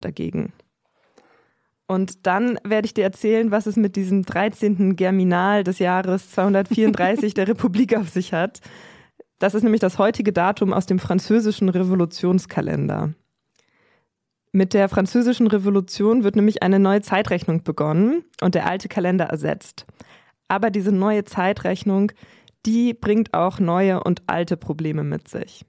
dagegen. Und dann werde ich dir erzählen, was es mit diesem 13. Germinal des Jahres 234 der Republik auf sich hat. Das ist nämlich das heutige Datum aus dem französischen Revolutionskalender. Mit der französischen Revolution wird nämlich eine neue Zeitrechnung begonnen und der alte Kalender ersetzt. Aber diese neue Zeitrechnung, die bringt auch neue und alte Probleme mit sich.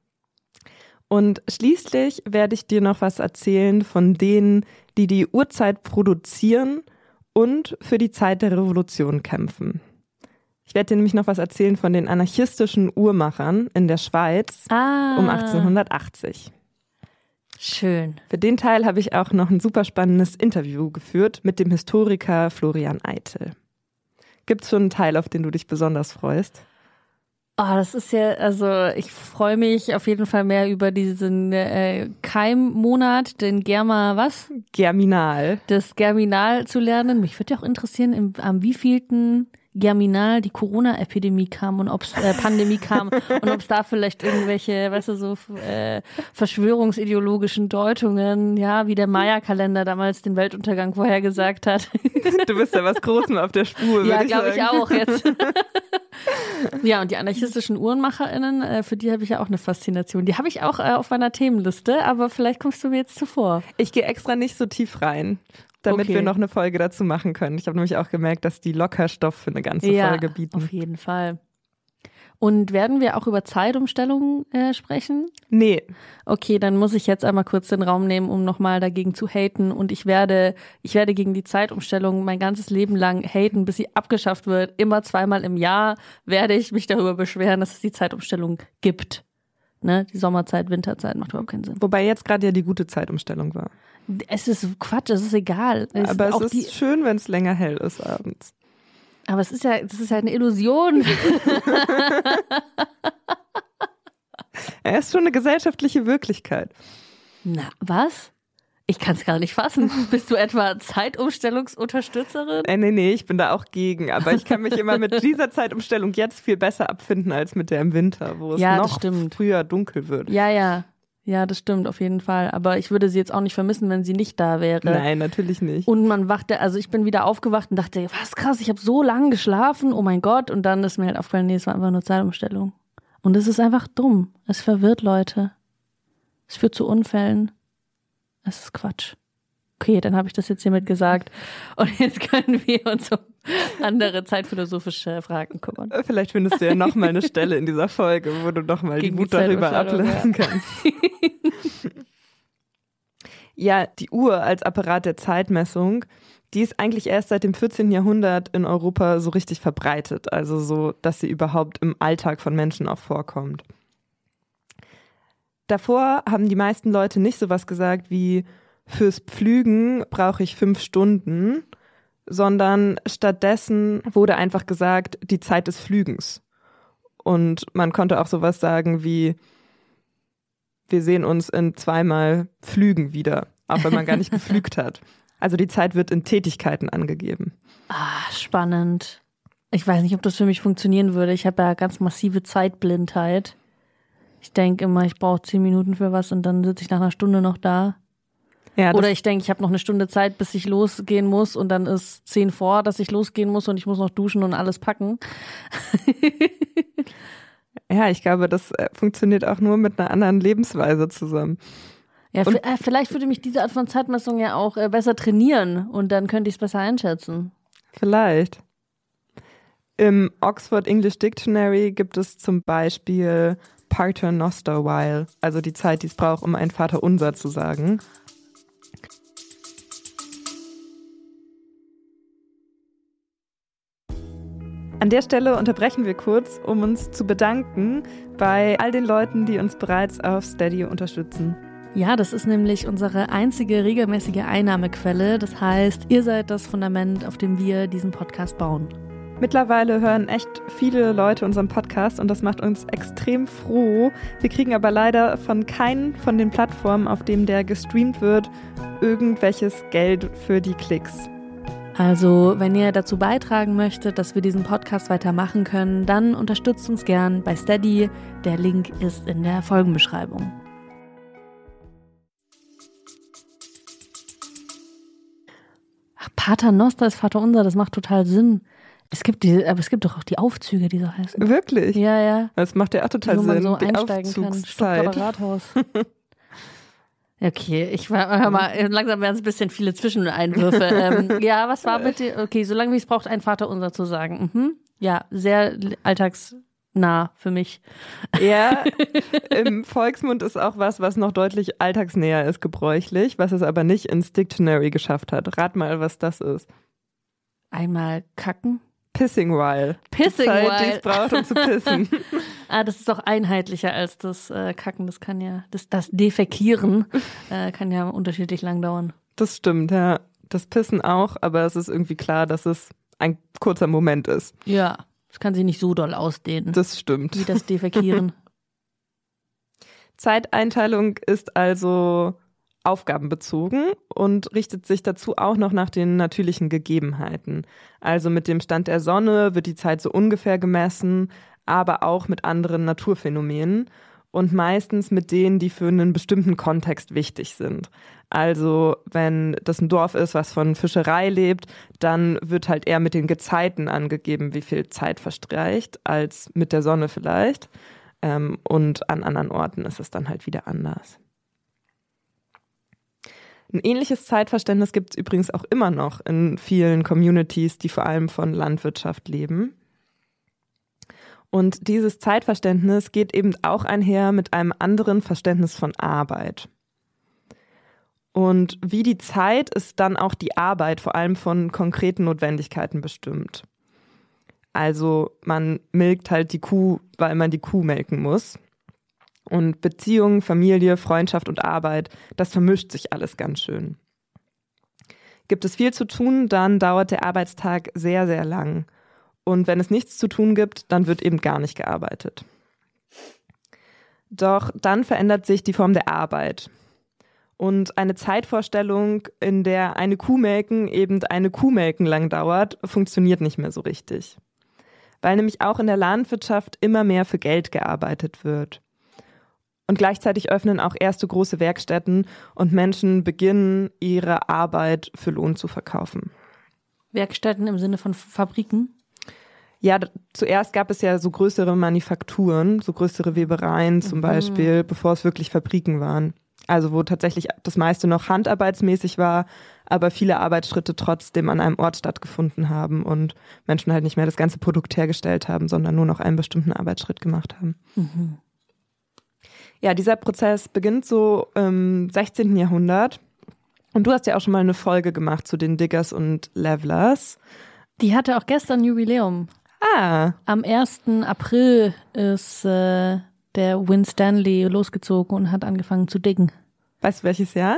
Und schließlich werde ich dir noch was erzählen von denen, die die Uhrzeit produzieren und für die Zeit der Revolution kämpfen. Ich werde dir nämlich noch was erzählen von den anarchistischen Uhrmachern in der Schweiz um 1880. Schön. Für den Teil habe ich auch noch ein super spannendes Interview geführt mit dem Historiker Florian Eitel. Gibt es schon einen Teil, auf den du dich besonders freust? Oh, das ist ja, also ich freue mich auf jeden Fall mehr über diesen Keimmonat, den Germinal. Das Germinal zu lernen. Mich würde ja auch interessieren, am wievielten Germinal die Corona-Epidemie kam und Pandemie kam und ob es da vielleicht irgendwelche, weißt du, so verschwörungsideologischen Deutungen, ja, wie der Maya-Kalender damals den Weltuntergang vorhergesagt hat. Du bist ja was Großem auf der Spur, ja, glaube ich auch jetzt. Ja, und die anarchistischen UhrenmacherInnen, für die habe ich ja auch eine Faszination. Die habe ich auch auf meiner Themenliste, aber vielleicht kommst du mir jetzt zuvor. Ich gehe extra nicht so tief rein, damit wir noch eine Folge dazu machen können. Ich habe nämlich auch gemerkt, dass die locker Stoff für eine ganze Folge bieten. Auf jeden Fall. Und werden wir auch über Zeitumstellungen sprechen? Nee. Okay, dann muss ich jetzt einmal kurz den Raum nehmen, um nochmal dagegen zu haten. Und ich werde gegen die Zeitumstellung mein ganzes Leben lang haten, bis sie abgeschafft wird. Immer 2-mal im Jahr werde ich mich darüber beschweren, dass es die Zeitumstellung gibt. Ne? Die Sommerzeit, Winterzeit macht überhaupt keinen Sinn. Wobei jetzt gerade ja die gute Zeitumstellung war. Es ist Quatsch, es ist egal. Aber es ist schön, wenn es länger hell ist abends. Aber das ist ja eine Illusion. Er ist schon eine gesellschaftliche Wirklichkeit. Na, was? Ich kann es gar nicht fassen. Bist du etwa Zeitumstellungsunterstützerin? Nee, ich bin da auch gegen. Aber ich kann mich immer mit dieser Zeitumstellung jetzt viel besser abfinden als mit der im Winter, wo es noch früher dunkel wird. Ja, das stimmt, auf jeden Fall. Aber ich würde sie jetzt auch nicht vermissen, wenn sie nicht da wäre. Nein, natürlich nicht. Und ich bin wieder aufgewacht und dachte, was krass, ich habe so lange geschlafen, oh mein Gott. Und dann ist mir halt aufgefallen, nee, es war einfach nur Zeitumstellung. Und es ist einfach dumm. Es verwirrt Leute. Es führt zu Unfällen. Es ist Quatsch. Okay, dann habe ich das jetzt hiermit gesagt. Und jetzt können wir uns um andere zeitphilosophische Fragen kümmern. Vielleicht findest du ja nochmal eine Stelle in dieser Folge, wo du nochmal die Wut darüber ablassen kannst. Ja, die Uhr als Apparat der Zeitmessung, die ist eigentlich erst seit dem 14. Jahrhundert in Europa so richtig verbreitet. Also so, dass sie überhaupt im Alltag von Menschen auch vorkommt. Davor haben die meisten Leute nicht sowas gesagt wie, fürs Pflügen brauche ich 5 Stunden, sondern stattdessen wurde einfach gesagt, die Zeit des Pflügens. Und man konnte auch sowas sagen wie, wir sehen uns in 2-mal Pflügen wieder, auch wenn man gar nicht gepflügt hat. Also die Zeit wird in Tätigkeiten angegeben. Spannend. Ich weiß nicht, ob das für mich funktionieren würde. Ich habe ja ganz massive Zeitblindheit. Ich denke immer, ich brauche 10 Minuten für was und dann sitze ich nach einer Stunde noch da. Ja, oder ich denke, ich habe noch eine Stunde Zeit, bis ich losgehen muss und dann ist 10 vor, dass ich losgehen muss und ich muss noch duschen und alles packen. Ja, ich glaube, das funktioniert auch nur mit einer anderen Lebensweise zusammen. Ja, vielleicht würde mich diese Art von Zeitmessung ja auch besser trainieren und dann könnte ich es besser einschätzen. Vielleicht. Im Oxford English Dictionary gibt es zum Beispiel Pater While, also die Zeit, die es braucht, um ein Vaterunser zu sagen. An der Stelle unterbrechen wir kurz, um uns zu bedanken bei all den Leuten, die uns bereits auf Steady unterstützen. Ja, das ist nämlich unsere einzige regelmäßige Einnahmequelle. Das heißt, ihr seid das Fundament, auf dem wir diesen Podcast bauen. Mittlerweile hören echt viele Leute unseren Podcast und das macht uns extrem froh. Wir kriegen aber leider von keinen von den Plattformen, auf denen der gestreamt wird, irgendwelches Geld für die Klicks. Also, wenn ihr dazu beitragen möchtet, dass wir diesen Podcast weitermachen können, dann unterstützt uns gern bei Steady. Der Link ist in der Folgenbeschreibung. Ach, Paternoster ist Vaterunser, das macht total Sinn. Aber es gibt doch auch die Aufzüge, die so heißen. Wirklich? Ja, ja. Das macht ja auch total wo Sinn. man so die einsteigen kann. Aufzugszeit. Stuttgarter Rathaus. Okay, hör mal, langsam werden es ein bisschen viele Zwischeneinwürfe. Ja, was war bitte? Okay, solange wie es braucht, ein Vaterunser zu sagen. Mhm. Ja, sehr alltagsnah für mich. Ja, im Volksmund ist auch was noch deutlich alltagsnäher ist, gebräuchlich, was es aber nicht ins Dictionary geschafft hat. Rat mal, was das ist. Einmal kacken. Pissing while. Pissing die Zeit, while. die es braucht, um zu pissen. Das ist auch einheitlicher als das Kacken. Das kann ja, das Defekieren kann ja unterschiedlich lang dauern. Das stimmt, ja. Das Pissen auch, aber es ist irgendwie klar, dass es ein kurzer Moment ist. Ja, das kann sich nicht so doll ausdehnen. Das stimmt. Wie das Defekieren. Zeiteinteilung ist also aufgabenbezogen und richtet sich dazu auch noch nach den natürlichen Gegebenheiten. Also mit dem Stand der Sonne wird die Zeit so ungefähr gemessen, aber auch mit anderen Naturphänomenen und meistens mit denen, die für einen bestimmten Kontext wichtig sind. Also wenn das ein Dorf ist, was von Fischerei lebt, dann wird halt eher mit den Gezeiten angegeben, wie viel Zeit verstreicht, als mit der Sonne vielleicht. Und an anderen Orten ist es dann halt wieder anders. Ein ähnliches Zeitverständnis gibt es übrigens auch immer noch in vielen Communities, die vor allem von Landwirtschaft leben. Und dieses Zeitverständnis geht eben auch einher mit einem anderen Verständnis von Arbeit. Und wie die Zeit ist dann auch die Arbeit vor allem von konkreten Notwendigkeiten bestimmt. Also man melkt halt die Kuh, weil man die Kuh melken muss. Und Beziehung, Familie, Freundschaft und Arbeit, das vermischt sich alles ganz schön. Gibt es viel zu tun, dann dauert der Arbeitstag sehr, sehr lang. Und wenn es nichts zu tun gibt, dann wird eben gar nicht gearbeitet. Doch dann verändert sich die Form der Arbeit. Und eine Zeitvorstellung, in der eine Kuh melken eben eine Kuh melken lang dauert, funktioniert nicht mehr so richtig. Weil nämlich auch in der Landwirtschaft immer mehr für Geld gearbeitet wird. Und gleichzeitig öffnen auch erste große Werkstätten und Menschen beginnen, ihre Arbeit für Lohn zu verkaufen. Werkstätten im Sinne von Fabriken? Ja, zuerst gab es ja so größere Manufakturen, so größere Webereien zum Beispiel, bevor es wirklich Fabriken waren. Also wo tatsächlich das meiste noch handarbeitsmäßig war, aber viele Arbeitsschritte trotzdem an einem Ort stattgefunden haben und Menschen halt nicht mehr das ganze Produkt hergestellt haben, sondern nur noch einen bestimmten Arbeitsschritt gemacht haben. Mhm. Ja, dieser Prozess beginnt so im 16. Jahrhundert. Und du hast ja auch schon mal eine Folge gemacht zu den Diggers und Levelers. Die hatte auch gestern Jubiläum. Ah. Am 1. April ist der Win Stanley losgezogen und hat angefangen zu diggen. Weißt du, welches Jahr?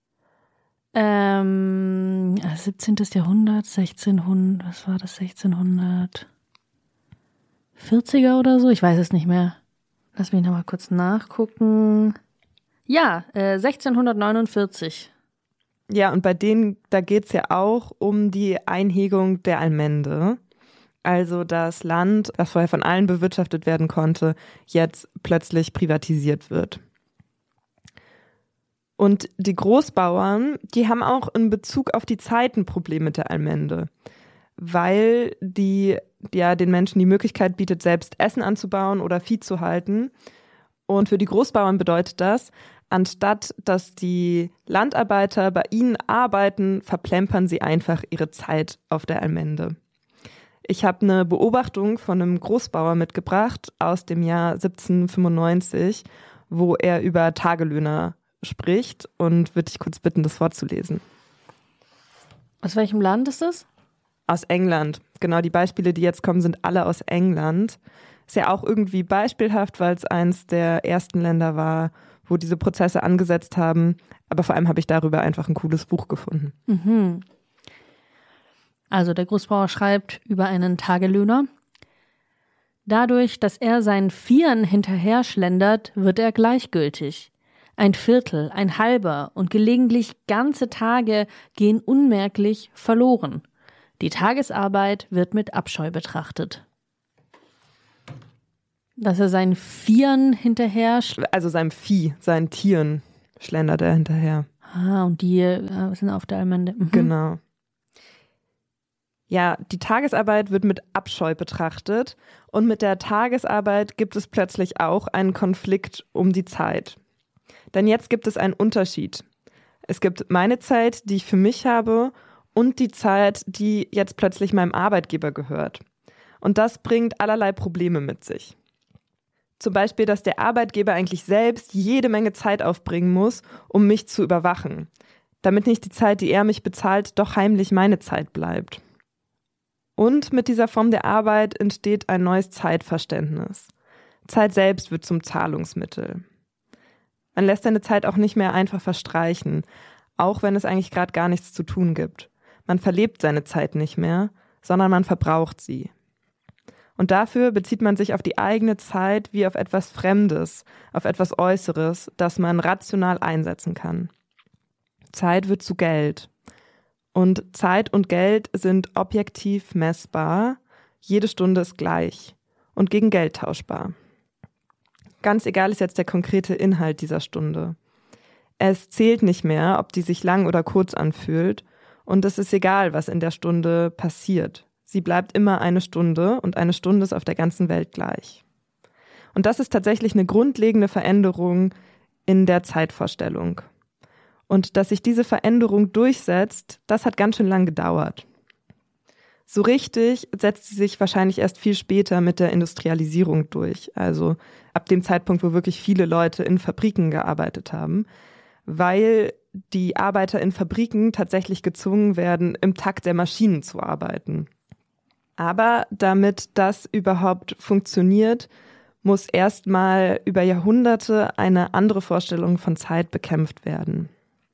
17. Jahrhundert, 1600, was war das, 1640er oder so? Ich weiß es nicht mehr. Lass mich nochmal kurz nachgucken. Ja, 1649. Ja, und bei denen, da geht's ja auch um die Einhegung der Allmende. Also das Land, das vorher von allen bewirtschaftet werden konnte, jetzt plötzlich privatisiert wird. Und die Großbauern, die haben auch in Bezug auf die Zeit ein Problem mit der Allmende, weil die ja den Menschen die Möglichkeit bietet, selbst Essen anzubauen oder Vieh zu halten. Und für die Großbauern bedeutet das, anstatt dass die Landarbeiter bei ihnen arbeiten, verplempern sie einfach ihre Zeit auf der Allmende. Ich habe eine Beobachtung von einem Großbauer mitgebracht aus dem Jahr 1795, wo er über Tagelöhner spricht und würde dich kurz bitten, das vorzulesen. Aus welchem Land ist es? Aus England. Genau, die Beispiele, die jetzt kommen, sind alle aus England. Ist ja auch irgendwie beispielhaft, weil es eins der ersten Länder war, wo diese Prozesse angesetzt haben. Aber vor allem habe ich darüber einfach ein cooles Buch gefunden. Mhm. Also der Großbauer schreibt über einen Tagelöhner. Dadurch, dass er seinen Vieren hinterher schlendert, wird er gleichgültig. Ein Viertel, ein halber und gelegentlich ganze Tage gehen unmerklich verloren. Die Tagesarbeit wird mit Abscheu betrachtet. Dass er seinen Vieren hinterher... Also seinem Vieh, seinen Tieren schlendert er hinterher. Und die sind auf der Allmende. Mhm. Genau. Ja, die Tagesarbeit wird mit Abscheu betrachtet und mit der Tagesarbeit gibt es plötzlich auch einen Konflikt um die Zeit. Denn jetzt gibt es einen Unterschied. Es gibt meine Zeit, die ich für mich habe und die Zeit, die jetzt plötzlich meinem Arbeitgeber gehört. Und das bringt allerlei Probleme mit sich. Zum Beispiel, dass der Arbeitgeber eigentlich selbst jede Menge Zeit aufbringen muss, um mich zu überwachen, damit nicht die Zeit, die er mich bezahlt, doch heimlich meine Zeit bleibt. Und mit dieser Form der Arbeit entsteht ein neues Zeitverständnis. Zeit selbst wird zum Zahlungsmittel. Man lässt seine Zeit auch nicht mehr einfach verstreichen, auch wenn es eigentlich gerade gar nichts zu tun gibt. Man verlebt seine Zeit nicht mehr, sondern man verbraucht sie. Und dafür bezieht man sich auf die eigene Zeit wie auf etwas Fremdes, auf etwas Äußeres, das man rational einsetzen kann. Zeit wird zu Geld. Und Zeit und Geld sind objektiv messbar, jede Stunde ist gleich und gegen Geld tauschbar. Ganz egal ist jetzt der konkrete Inhalt dieser Stunde. Es zählt nicht mehr, ob die sich lang oder kurz anfühlt und es ist egal, was in der Stunde passiert. Sie bleibt immer eine Stunde und eine Stunde ist auf der ganzen Welt gleich. Und das ist tatsächlich eine grundlegende Veränderung in der Zeitvorstellung. Und dass sich diese Veränderung durchsetzt, das hat ganz schön lang gedauert. So richtig setzt sie sich wahrscheinlich erst viel später mit der Industrialisierung durch, also ab dem Zeitpunkt, wo wirklich viele Leute in Fabriken gearbeitet haben, weil die Arbeiter in Fabriken tatsächlich gezwungen werden, im Takt der Maschinen zu arbeiten. Aber damit das überhaupt funktioniert, muss erstmal über Jahrhunderte eine andere Vorstellung von Zeit bekämpft werden.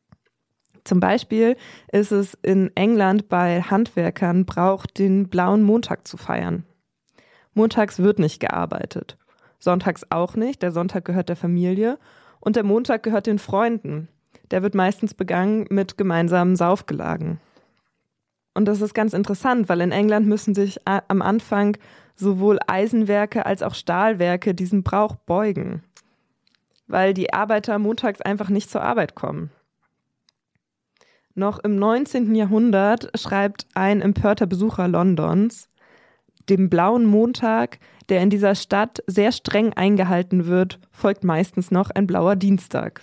Zum Beispiel ist es in England bei Handwerkern Brauch, den blauen Montag zu feiern. Montags wird nicht gearbeitet. Sonntags auch nicht, der Sonntag gehört der Familie und der Montag gehört den Freunden. Der wird meistens begangen mit gemeinsamen Saufgelagen. Und das ist ganz interessant, weil in England müssen sich am Anfang sowohl Eisenwerke als auch Stahlwerke diesem Brauch beugen, weil die Arbeiter montags einfach nicht zur Arbeit kommen. Noch im 19. Jahrhundert schreibt ein empörter Besucher Londons, dem blauen Montag, der in dieser Stadt sehr streng eingehalten wird, folgt meistens noch ein blauer Dienstag.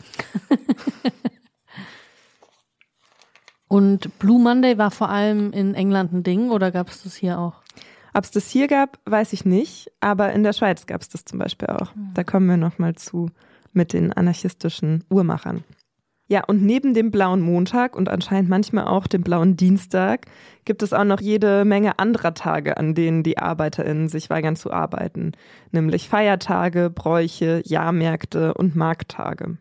Und Blue Monday war vor allem in England ein Ding oder gab es das hier auch? Ob es das hier gab, weiß ich nicht, aber in der Schweiz gab es das zum Beispiel auch. Da kommen wir nochmal zu mit den anarchistischen Uhrmachern. Ja, und neben dem blauen Montag und anscheinend manchmal auch dem blauen Dienstag gibt es auch noch jede Menge anderer Tage, an denen die ArbeiterInnen sich weigern zu arbeiten. Nämlich Feiertage, Bräuche, Jahrmärkte und Markttage.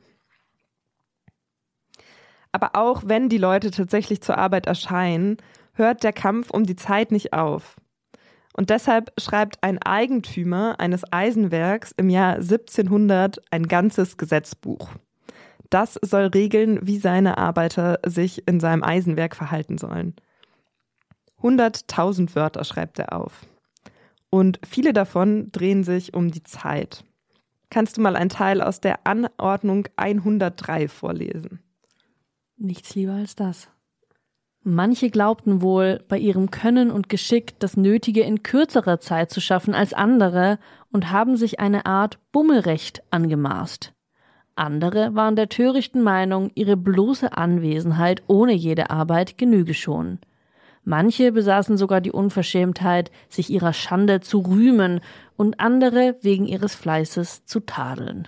Aber auch wenn die Leute tatsächlich zur Arbeit erscheinen, hört der Kampf um die Zeit nicht auf. Und deshalb schreibt ein Eigentümer eines Eisenwerks im Jahr 1700 ein ganzes Gesetzbuch. Das soll regeln, wie seine Arbeiter sich in seinem Eisenwerk verhalten sollen. 100.000 Wörter schreibt er auf. Und viele davon drehen sich um die Zeit. Kannst du mal einen Teil aus der Anordnung 103 vorlesen? Nichts lieber als das. Manche glaubten wohl, bei ihrem Können und Geschick das Nötige in kürzerer Zeit zu schaffen als andere und haben sich eine Art Bummelrecht angemaßt. Andere waren der törichten Meinung, ihre bloße Anwesenheit ohne jede Arbeit genüge schon. Manche besaßen sogar die Unverschämtheit, sich ihrer Schande zu rühmen und andere wegen ihres Fleißes zu tadeln.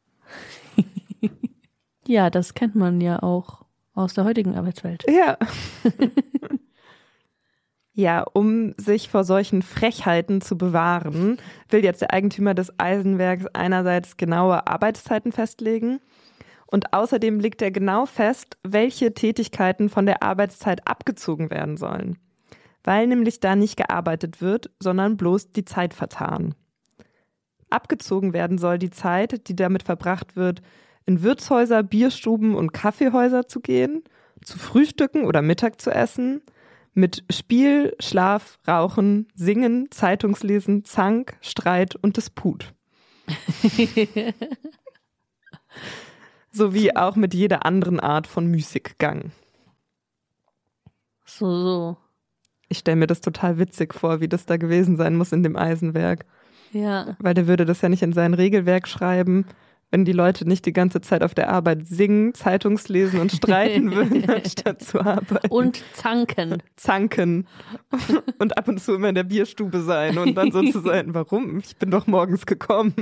Ja, das kennt man ja auch aus der heutigen Arbeitswelt. Ja. Ja, um sich vor solchen Frechheiten zu bewahren, will jetzt der Eigentümer des Eisenwerks einerseits genaue Arbeitszeiten festlegen und außerdem legt er genau fest, welche Tätigkeiten von der Arbeitszeit abgezogen werden sollen, weil nämlich da nicht gearbeitet wird, sondern bloß die Zeit vertan. Abgezogen werden soll die Zeit, die damit verbracht wird, in Wirtshäuser, Bierstuben und Kaffeehäuser zu gehen, zu frühstücken oder Mittag zu essen, mit Spiel, Schlaf, Rauchen, Singen, Zeitungslesen, Zank, Streit und Disput. Sowie auch mit jeder anderen Art von Müßiggang. So. Ich stelle mir das total witzig vor, wie das da gewesen sein muss in dem Eisenwerk. Ja. Weil der würde das ja nicht in sein Regelwerk schreiben, wenn die Leute nicht die ganze Zeit auf der Arbeit singen, Zeitungslesen und streiten würden, anstatt zu arbeiten. Und zanken. Zanken. Und ab und zu immer in der Bierstube sein und dann so zu sein, warum? Ich bin doch morgens gekommen.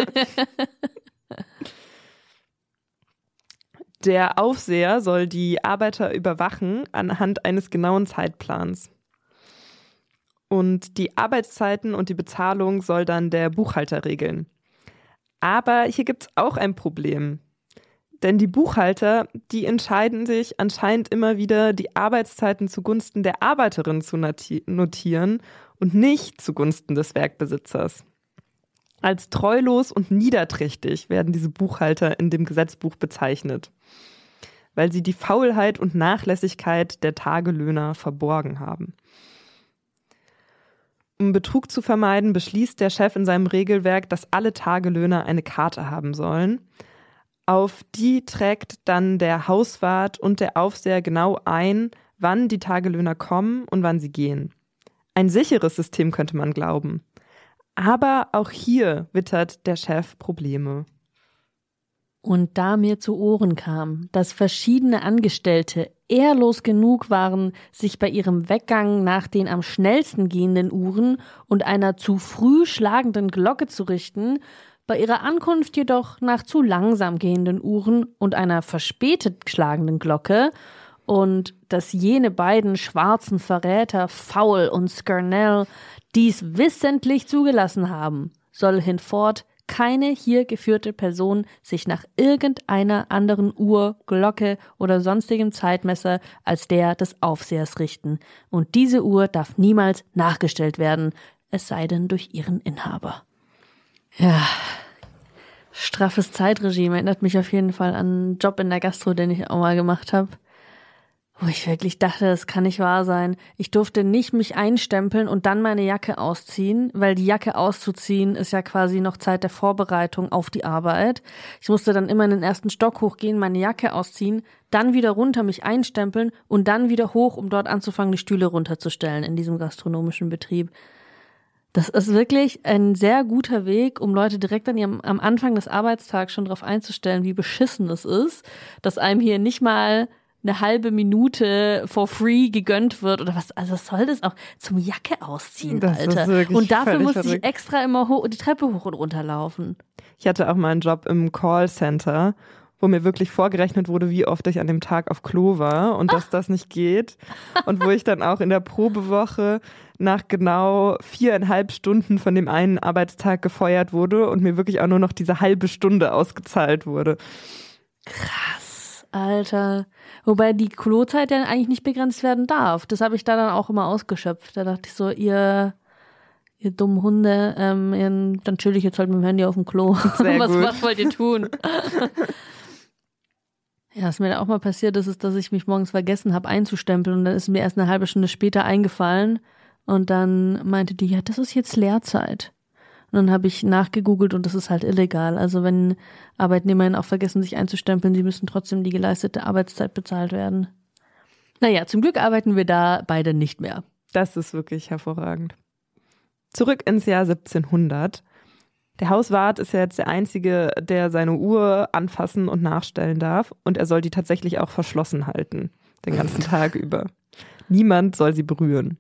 Der Aufseher soll die Arbeiter überwachen anhand eines genauen Zeitplans. Und die Arbeitszeiten und die Bezahlung soll dann der Buchhalter regeln. Aber hier gibt es auch ein Problem. Denn die Buchhalter, die entscheiden sich anscheinend immer wieder, die Arbeitszeiten zugunsten der Arbeiterin zu notieren und nicht zugunsten des Werkbesitzers. Als treulos und niederträchtig werden diese Buchhalter in dem Gesetzbuch bezeichnet, weil sie die Faulheit und Nachlässigkeit der Tagelöhner verborgen haben. Um Betrug zu vermeiden, beschließt der Chef in seinem Regelwerk, dass alle Tagelöhner eine Karte haben sollen. Auf die trägt dann der Hauswart und der Aufseher genau ein, wann die Tagelöhner kommen und wann sie gehen. Ein sicheres System könnte man glauben. Aber auch hier wittert der Chef Probleme. Und da mir zu Ohren kam, dass verschiedene Angestellte ehrlos genug waren, sich bei ihrem Weggang nach den am schnellsten gehenden Uhren und einer zu früh schlagenden Glocke zu richten, bei ihrer Ankunft jedoch nach zu langsam gehenden Uhren und einer verspätet schlagenden Glocke, und dass jene beiden schwarzen Verräter, Fowl und Skernell, dies wissentlich zugelassen haben, soll hinfort keine hier geführte Person sich nach irgendeiner anderen Uhr, Glocke oder sonstigem Zeitmesser als der des Aufsehers richten. Und diese Uhr darf niemals nachgestellt werden, es sei denn durch ihren Inhaber. Ja, straffes Zeitregime erinnert mich auf jeden Fall an einen Job in der Gastro, den ich auch mal gemacht habe. Wo ich wirklich dachte, das kann nicht wahr sein. Ich durfte nicht mich einstempeln und dann meine Jacke ausziehen, weil die Jacke auszuziehen ist ja quasi noch Zeit der Vorbereitung auf die Arbeit. Ich musste dann immer in den ersten Stock hochgehen, meine Jacke ausziehen, dann wieder runter mich einstempeln und dann wieder hoch, um dort anzufangen, die Stühle runterzustellen in diesem gastronomischen Betrieb. Das ist wirklich ein sehr guter Weg, um Leute direkt am Anfang des Arbeitstags schon darauf einzustellen, wie beschissen das ist, dass einem hier nicht mal eine halbe Minute for free gegönnt wird oder was, also was soll das auch zum Jacke ausziehen, das Alter. Und dafür musste verrückt. Ich extra immer die Treppe hoch und runter laufen. Ich hatte auch mal einen Job im Callcenter, wo mir wirklich vorgerechnet wurde, wie oft ich an dem Tag auf Klo war und dass das nicht geht. Und wo ich dann auch in der Probewoche nach genau 4,5 Stunden von dem einen Arbeitstag gefeuert wurde und mir wirklich auch nur noch diese halbe Stunde ausgezahlt wurde. Krass, Alter. Wobei die Klozeit ja eigentlich nicht begrenzt werden darf. Das habe ich da dann auch immer ausgeschöpft. Da dachte ich so, ihr dummen Hunde, dann chill ich jetzt halt mit dem Handy auf dem Klo. Was wollt ihr tun? Ja, was mir da auch mal passiert ist, dass ich mich morgens vergessen habe einzustempeln und dann ist mir erst eine halbe Stunde später eingefallen und dann meinte die, ja, das ist jetzt Lehrzeit. Und dann habe ich nachgegoogelt und das ist halt illegal. Also wenn ArbeitnehmerInnen auch vergessen, sich einzustempeln, sie müssen trotzdem die geleistete Arbeitszeit bezahlt werden. Naja, zum Glück arbeiten wir da beide nicht mehr. Das ist wirklich hervorragend. Zurück ins Jahr 1700. Der Hauswart ist ja jetzt der Einzige, der seine Uhr anfassen und nachstellen darf. Und er soll die tatsächlich auch verschlossen halten, den ganzen Tag über. Niemand soll sie berühren.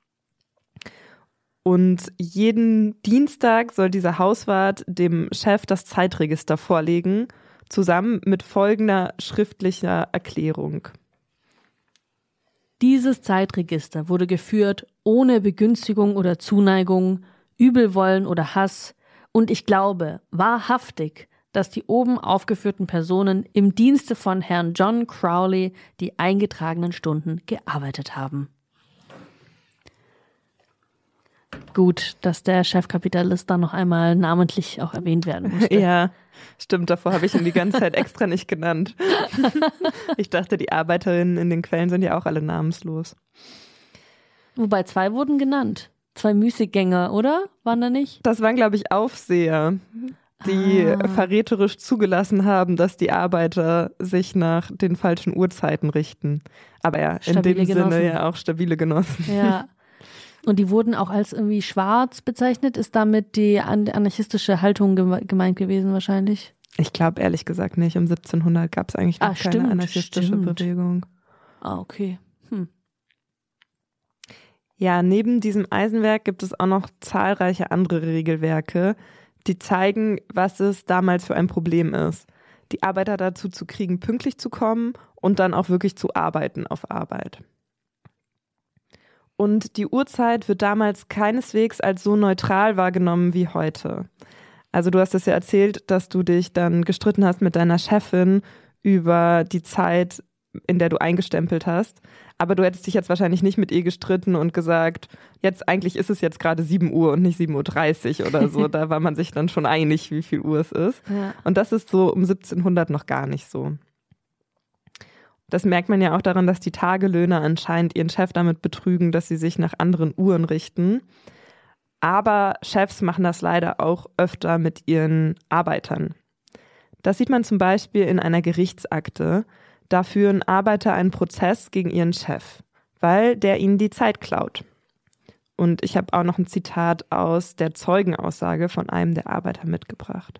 Und jeden Dienstag soll dieser Hauswart dem Chef das Zeitregister vorlegen, zusammen mit folgender schriftlicher Erklärung. Dieses Zeitregister wurde geführt ohne Begünstigung oder Zuneigung, Übelwollen oder Hass, und ich glaube wahrhaftig, dass die oben aufgeführten Personen im Dienste von Herrn John Crowley die eingetragenen Stunden gearbeitet haben. Gut, dass der Chefkapitalist da noch einmal namentlich auch erwähnt werden musste. Ja, stimmt, davor habe ich ihn die ganze Zeit extra nicht genannt. Ich dachte, die Arbeiterinnen in den Quellen sind ja auch alle namenslos. Wobei 2 wurden genannt. 2 Müßiggänger, oder? Waren da nicht? Das waren, glaube ich, Aufseher, die verräterisch zugelassen haben, dass die Arbeiter sich nach den falschen Uhrzeiten richten. Aber ja, in dem Sinne ja auch stabile Genossen. Ja. Und die wurden auch als irgendwie schwarz bezeichnet. Ist damit die anarchistische Haltung gemeint gewesen wahrscheinlich? Ich glaube ehrlich gesagt nicht. Um 1700 gab es eigentlich noch keine anarchistische Bewegung. Ah, okay. Ja, neben diesem Eisenwerk gibt es auch noch zahlreiche andere Regelwerke, die zeigen, was es damals für ein Problem ist. Die Arbeiter dazu zu kriegen, pünktlich zu kommen und dann auch wirklich zu arbeiten auf Arbeit. Und die Uhrzeit wird damals keineswegs als so neutral wahrgenommen wie heute. Also du hast es ja erzählt, dass du dich dann gestritten hast mit deiner Chefin über die Zeit, in der du eingestempelt hast. Aber du hättest dich jetzt wahrscheinlich nicht mit ihr gestritten und gesagt, eigentlich ist es jetzt gerade 7 Uhr und nicht 7:30 Uhr oder so. Da war man sich dann schon einig, wie viel Uhr es ist. Ja. Und das ist so um 1700 noch gar nicht so. Das merkt man ja auch daran, dass die Tagelöhner anscheinend ihren Chef damit betrügen, dass sie sich nach anderen Uhren richten. Aber Chefs machen das leider auch öfter mit ihren Arbeitern. Das sieht man zum Beispiel in einer Gerichtsakte. Da führen Arbeiter einen Prozess gegen ihren Chef, weil der ihnen die Zeit klaut. Und ich habe auch noch ein Zitat aus der Zeugenaussage von einem der Arbeiter mitgebracht.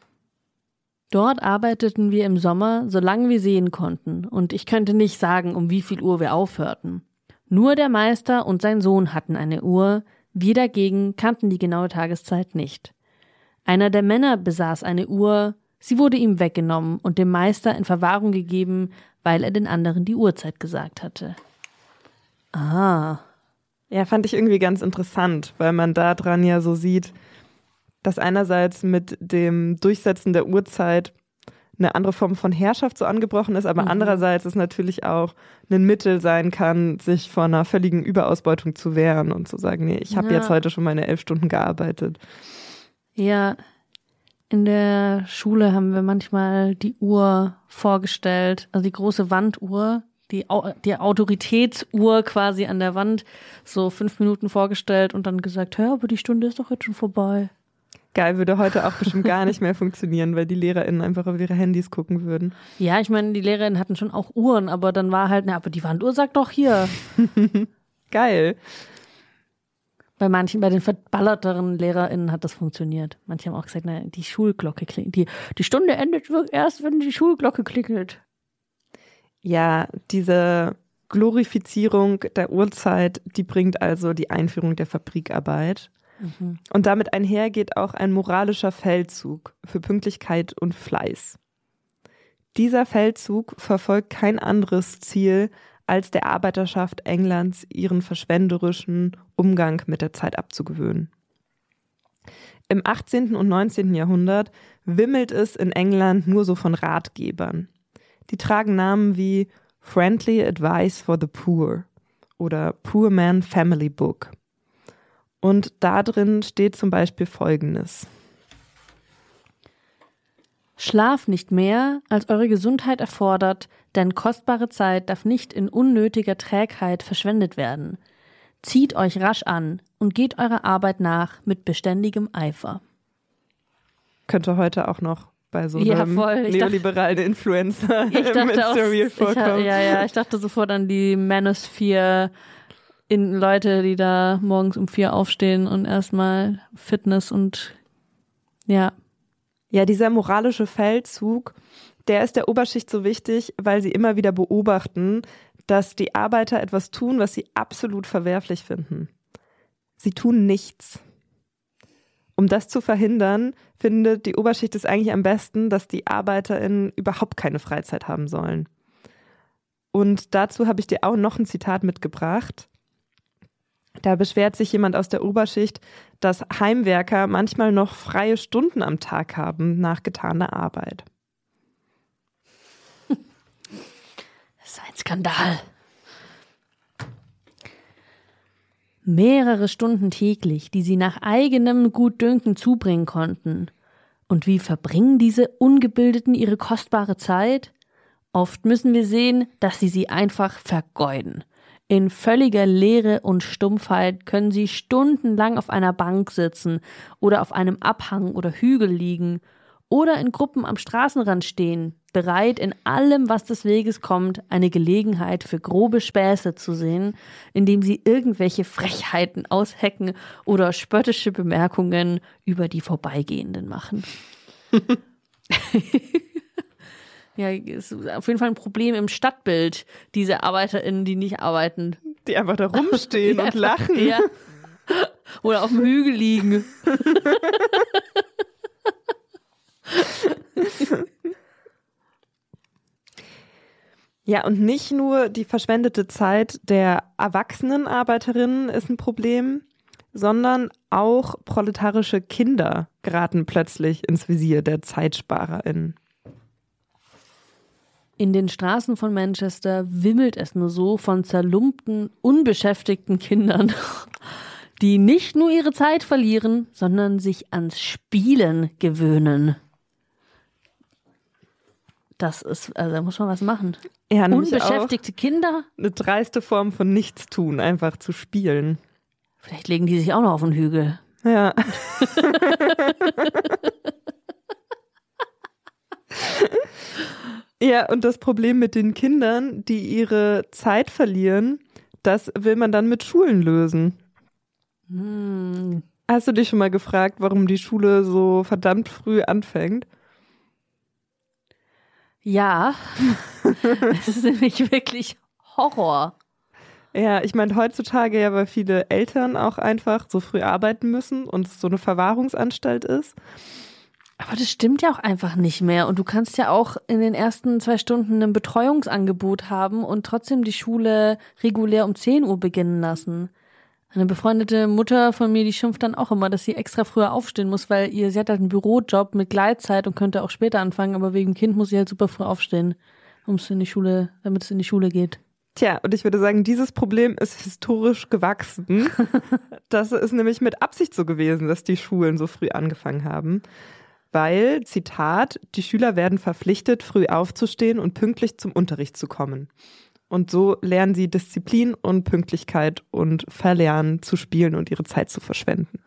Dort arbeiteten wir im Sommer, solange wir sehen konnten, und ich könnte nicht sagen, um wie viel Uhr wir aufhörten. Nur der Meister und sein Sohn hatten eine Uhr, wir dagegen kannten die genaue Tageszeit nicht. Einer der Männer besaß eine Uhr, sie wurde ihm weggenommen und dem Meister in Verwahrung gegeben, weil er den anderen die Uhrzeit gesagt hatte. Ah. Ja, fand ich irgendwie ganz interessant, weil man daran ja so sieht, dass einerseits mit dem Durchsetzen der Uhrzeit eine andere Form von Herrschaft so angebrochen ist, aber andererseits es natürlich auch ein Mittel sein kann, sich vor einer völligen Überausbeutung zu wehren und zu sagen, nee, ich habe jetzt heute schon meine 11 Stunden gearbeitet. Ja, in der Schule haben wir manchmal die Uhr vorgestellt, also die große Wanduhr, die Autoritätsuhr quasi an der Wand, so 5 Minuten vorgestellt und dann gesagt, hör, aber die Stunde ist doch jetzt schon vorbei. Geil, würde heute auch bestimmt gar nicht mehr funktionieren, weil die LehrerInnen einfach auf ihre Handys gucken würden. Ja, ich meine, die LehrerInnen hatten schon auch Uhren, aber dann war halt, aber die Wanduhr sagt doch hier. Geil. Bei den verballerteren LehrerInnen hat das funktioniert. Manche haben auch gesagt, die Schulglocke klingelt. Die Stunde endet erst, wenn die Schulglocke klingelt. Ja, diese Glorifizierung der Uhrzeit, die bringt also die Einführung der Fabrikarbeit. Und damit einher geht auch ein moralischer Feldzug für Pünktlichkeit und Fleiß. Dieser Feldzug verfolgt kein anderes Ziel, als der Arbeiterschaft Englands ihren verschwenderischen Umgang mit der Zeit abzugewöhnen. Im 18. und 19. Jahrhundert wimmelt es in England nur so von Ratgebern. Die tragen Namen wie Friendly Advice for the Poor oder Poor Man Family Book. Und da drin steht zum Beispiel Folgendes. Schlaf nicht mehr, als eure Gesundheit erfordert, denn kostbare Zeit darf nicht in unnötiger Trägheit verschwendet werden. Zieht euch rasch an und geht eurer Arbeit nach mit beständigem Eifer. Könnte heute auch noch bei so einem neoliberalen Influencer mit Surreal vorkommen. Ich dachte sofort an die Manosphere, in Leute, die da morgens um 4 aufstehen und erstmal Fitness und ja. Ja, dieser moralische Feldzug, der ist der Oberschicht so wichtig, weil sie immer wieder beobachten, dass die Arbeiter etwas tun, was sie absolut verwerflich finden. Sie tun nichts. Um das zu verhindern, findet die Oberschicht es eigentlich am besten, dass die ArbeiterInnen überhaupt keine Freizeit haben sollen. Und dazu habe ich dir auch noch ein Zitat mitgebracht. Da beschwert sich jemand aus der Oberschicht, dass Heimwerker manchmal noch freie Stunden am Tag haben nach getaner Arbeit. Das ist ein Skandal. Mehrere Stunden täglich, die sie nach eigenem Gutdünken zubringen konnten. Und wie verbringen diese Ungebildeten ihre kostbare Zeit? Oft müssen wir sehen, dass sie einfach vergeuden. In völliger Leere und Stumpfheit können sie stundenlang auf einer Bank sitzen oder auf einem Abhang oder Hügel liegen oder in Gruppen am Straßenrand stehen, bereit in allem, was des Weges kommt, eine Gelegenheit für grobe Späße zu sehen, indem sie irgendwelche Frechheiten aushecken oder spöttische Bemerkungen über die Vorbeigehenden machen. Ja, ist auf jeden Fall ein Problem im Stadtbild, diese ArbeiterInnen, die nicht arbeiten. Die einfach da rumstehen und lachen. Ja. Oder auf dem Hügel liegen. Ja, und nicht nur die verschwendete Zeit der erwachsenen Arbeiterinnen ist ein Problem, sondern auch proletarische Kinder geraten plötzlich ins Visier der ZeitsparerInnen. In den Straßen von Manchester wimmelt es nur so von zerlumpten, unbeschäftigten Kindern, die nicht nur ihre Zeit verlieren, sondern sich ans Spielen gewöhnen. Das ist, also da muss man was machen. Ja, unbeschäftigte Kinder? Eine dreiste Form von Nichtstun, einfach zu spielen. Vielleicht legen die sich auch noch auf den Hügel. Ja. Ja, und das Problem mit den Kindern, die ihre Zeit verlieren, das will man dann mit Schulen lösen. Hast du dich schon mal gefragt, warum die Schule so verdammt früh anfängt? Ja, es ist nämlich wirklich Horror. Ja, ich meine heutzutage ja, weil viele Eltern auch einfach so früh arbeiten müssen und es so eine Verwahrungsanstalt ist. Aber das stimmt ja auch einfach nicht mehr. Und du kannst ja auch in den ersten 2 Stunden ein Betreuungsangebot haben und trotzdem die Schule regulär um 10 Uhr beginnen lassen. Eine befreundete Mutter von mir, die schimpft dann auch immer, dass sie extra früher aufstehen muss, weil sie hat halt einen Bürojob mit Gleitzeit und könnte auch später anfangen, aber wegen dem Kind muss sie halt super früh aufstehen, damit es in die Schule geht. Tja, und ich würde sagen, dieses Problem ist historisch gewachsen. Das ist nämlich mit Absicht so gewesen, dass die Schulen so früh angefangen haben. Weil, Zitat, die Schüler werden verpflichtet, früh aufzustehen und pünktlich zum Unterricht zu kommen. Und so lernen sie Disziplin und Pünktlichkeit und verlernen zu spielen und ihre Zeit zu verschwenden.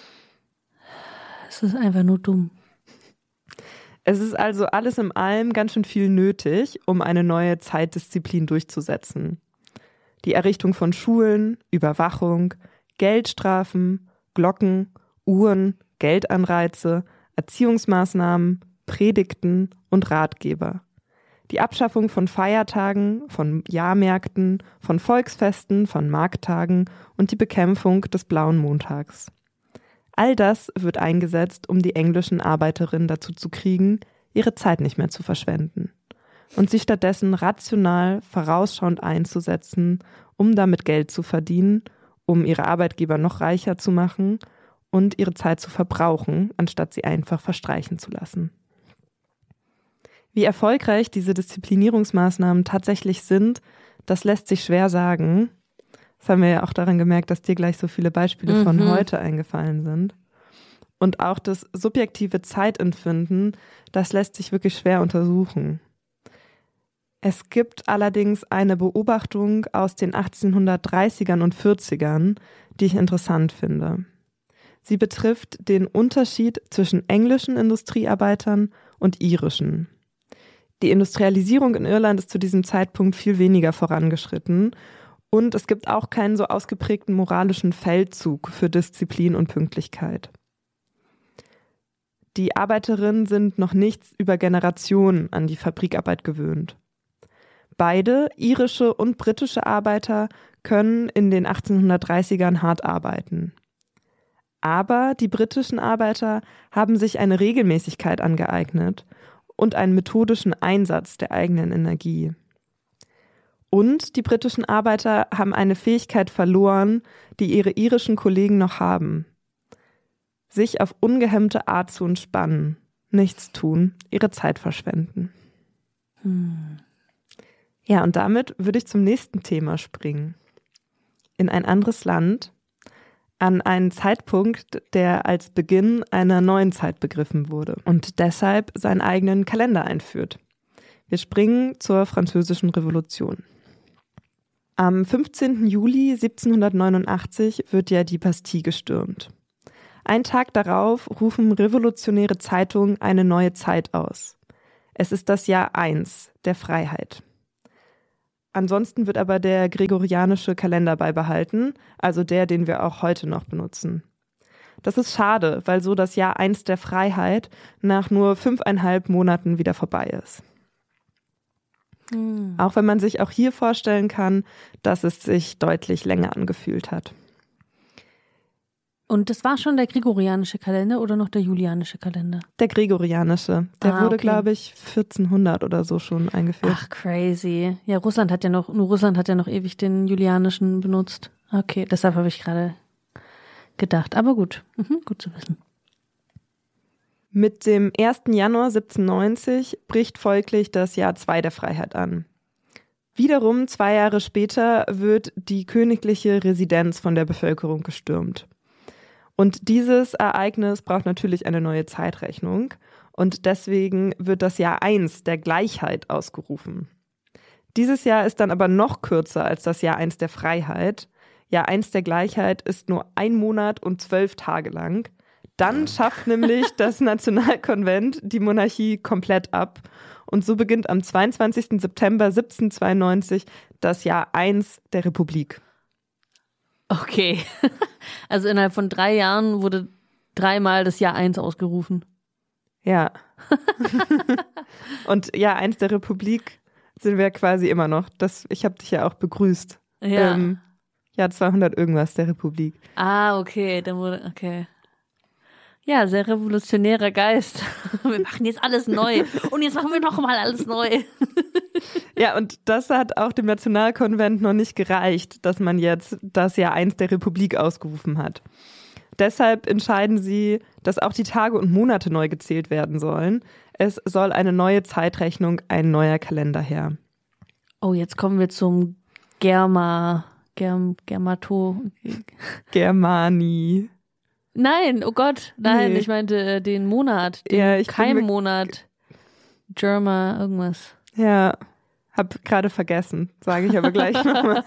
Es ist einfach nur dumm. Es ist also alles in allem ganz schön viel nötig, um eine neue Zeitdisziplin durchzusetzen. Die Errichtung von Schulen, Überwachung, Geldstrafen, Glocken, Uhren, Geldanreize, Erziehungsmaßnahmen, Predigten und Ratgeber. Die Abschaffung von Feiertagen, von Jahrmärkten, von Volksfesten, von Markttagen und die Bekämpfung des Blauen Montags. All das wird eingesetzt, um die englischen Arbeiterinnen dazu zu kriegen, ihre Zeit nicht mehr zu verschwenden und sie stattdessen rational, vorausschauend einzusetzen, um damit Geld zu verdienen, um ihre Arbeitgeber noch reicher zu machen und ihre Zeit zu verbrauchen, anstatt sie einfach verstreichen zu lassen. Wie erfolgreich diese Disziplinierungsmaßnahmen tatsächlich sind, das lässt sich schwer sagen. Das haben wir ja auch daran gemerkt, dass dir gleich so viele Beispiele von heute eingefallen sind. Und auch das subjektive Zeitempfinden, das lässt sich wirklich schwer untersuchen. Es gibt allerdings eine Beobachtung aus den 1830ern und 40ern, die ich interessant finde. Sie betrifft den Unterschied zwischen englischen Industriearbeitern und irischen. Die Industrialisierung in Irland ist zu diesem Zeitpunkt viel weniger vorangeschritten und es gibt auch keinen so ausgeprägten moralischen Feldzug für Disziplin und Pünktlichkeit. Die Arbeiterinnen sind noch nicht über Generationen an die Fabrikarbeit gewöhnt. Beide, irische und britische Arbeiter, können in den 1830ern hart arbeiten. Aber die britischen Arbeiter haben sich eine Regelmäßigkeit angeeignet und einen methodischen Einsatz der eigenen Energie. Und die britischen Arbeiter haben eine Fähigkeit verloren, die ihre irischen Kollegen noch haben. Sich auf ungehemmte Art zu entspannen, nichts tun, ihre Zeit verschwenden. Ja, und damit würde ich zum nächsten Thema springen. In ein anderes Land, an einen Zeitpunkt, der als Beginn einer neuen Zeit begriffen wurde und deshalb seinen eigenen Kalender einführt. Wir springen zur Französischen Revolution. Am 15. Juli 1789 wird ja die Bastille gestürmt. Einen Tag darauf rufen revolutionäre Zeitungen eine neue Zeit aus. Es ist das Jahr 1 der Freiheit. Ansonsten wird aber der gregorianische Kalender beibehalten, also der, den wir auch heute noch benutzen. Das ist schade, weil so das Jahr 1 der Freiheit nach nur 5,5 Monaten wieder vorbei ist. Auch wenn man sich auch hier vorstellen kann, dass es sich deutlich länger angefühlt hat. Und das war schon der gregorianische Kalender oder noch der julianische Kalender? Der gregorianische. Der wurde, okay. glaube ich, 1400 oder so schon eingeführt. Ach, crazy. Ja, Russland hat ja noch ewig den julianischen benutzt. Okay, deshalb habe ich gerade gedacht. Aber gut, gut zu wissen. Mit dem 1. Januar 1790 bricht folglich das Jahr 2 der Freiheit an. Wiederum 2 Jahre später wird die königliche Residenz von der Bevölkerung gestürmt. Und dieses Ereignis braucht natürlich eine neue Zeitrechnung und deswegen wird das Jahr 1 der Gleichheit ausgerufen. Dieses Jahr ist dann aber noch kürzer als das Jahr 1 der Freiheit. Jahr 1 der Gleichheit ist nur 1 Monat und 12 Tage lang. Dann schafft nämlich das Nationalkonvent die Monarchie komplett ab. Und so beginnt am 22. September 1792 das Jahr 1 der Republik. Okay. Also innerhalb von 3 Jahren wurde 3-mal das Jahr 1 ausgerufen. Ja. Und Jahr 1 der Republik sind wir quasi immer noch. Ich habe dich ja auch begrüßt. Ja. Jahr 200 irgendwas der Republik. Ah, okay. Okay. Ja, sehr revolutionärer Geist. Wir machen jetzt alles neu. Und jetzt machen wir noch mal alles neu. Ja, und das hat auch dem Nationalkonvent noch nicht gereicht, dass man jetzt das Jahr 1 der Republik ausgerufen hat. Deshalb entscheiden sie, dass auch die Tage und Monate neu gezählt werden sollen. Es soll eine neue Zeitrechnung, ein neuer Kalender her. Oh, jetzt kommen wir zum Germani. Nein, oh Gott, nein, nee. Ich meinte den Monat, den Keimmonat. Germa, irgendwas. Ja, hab gerade vergessen, sage ich aber gleich nochmal.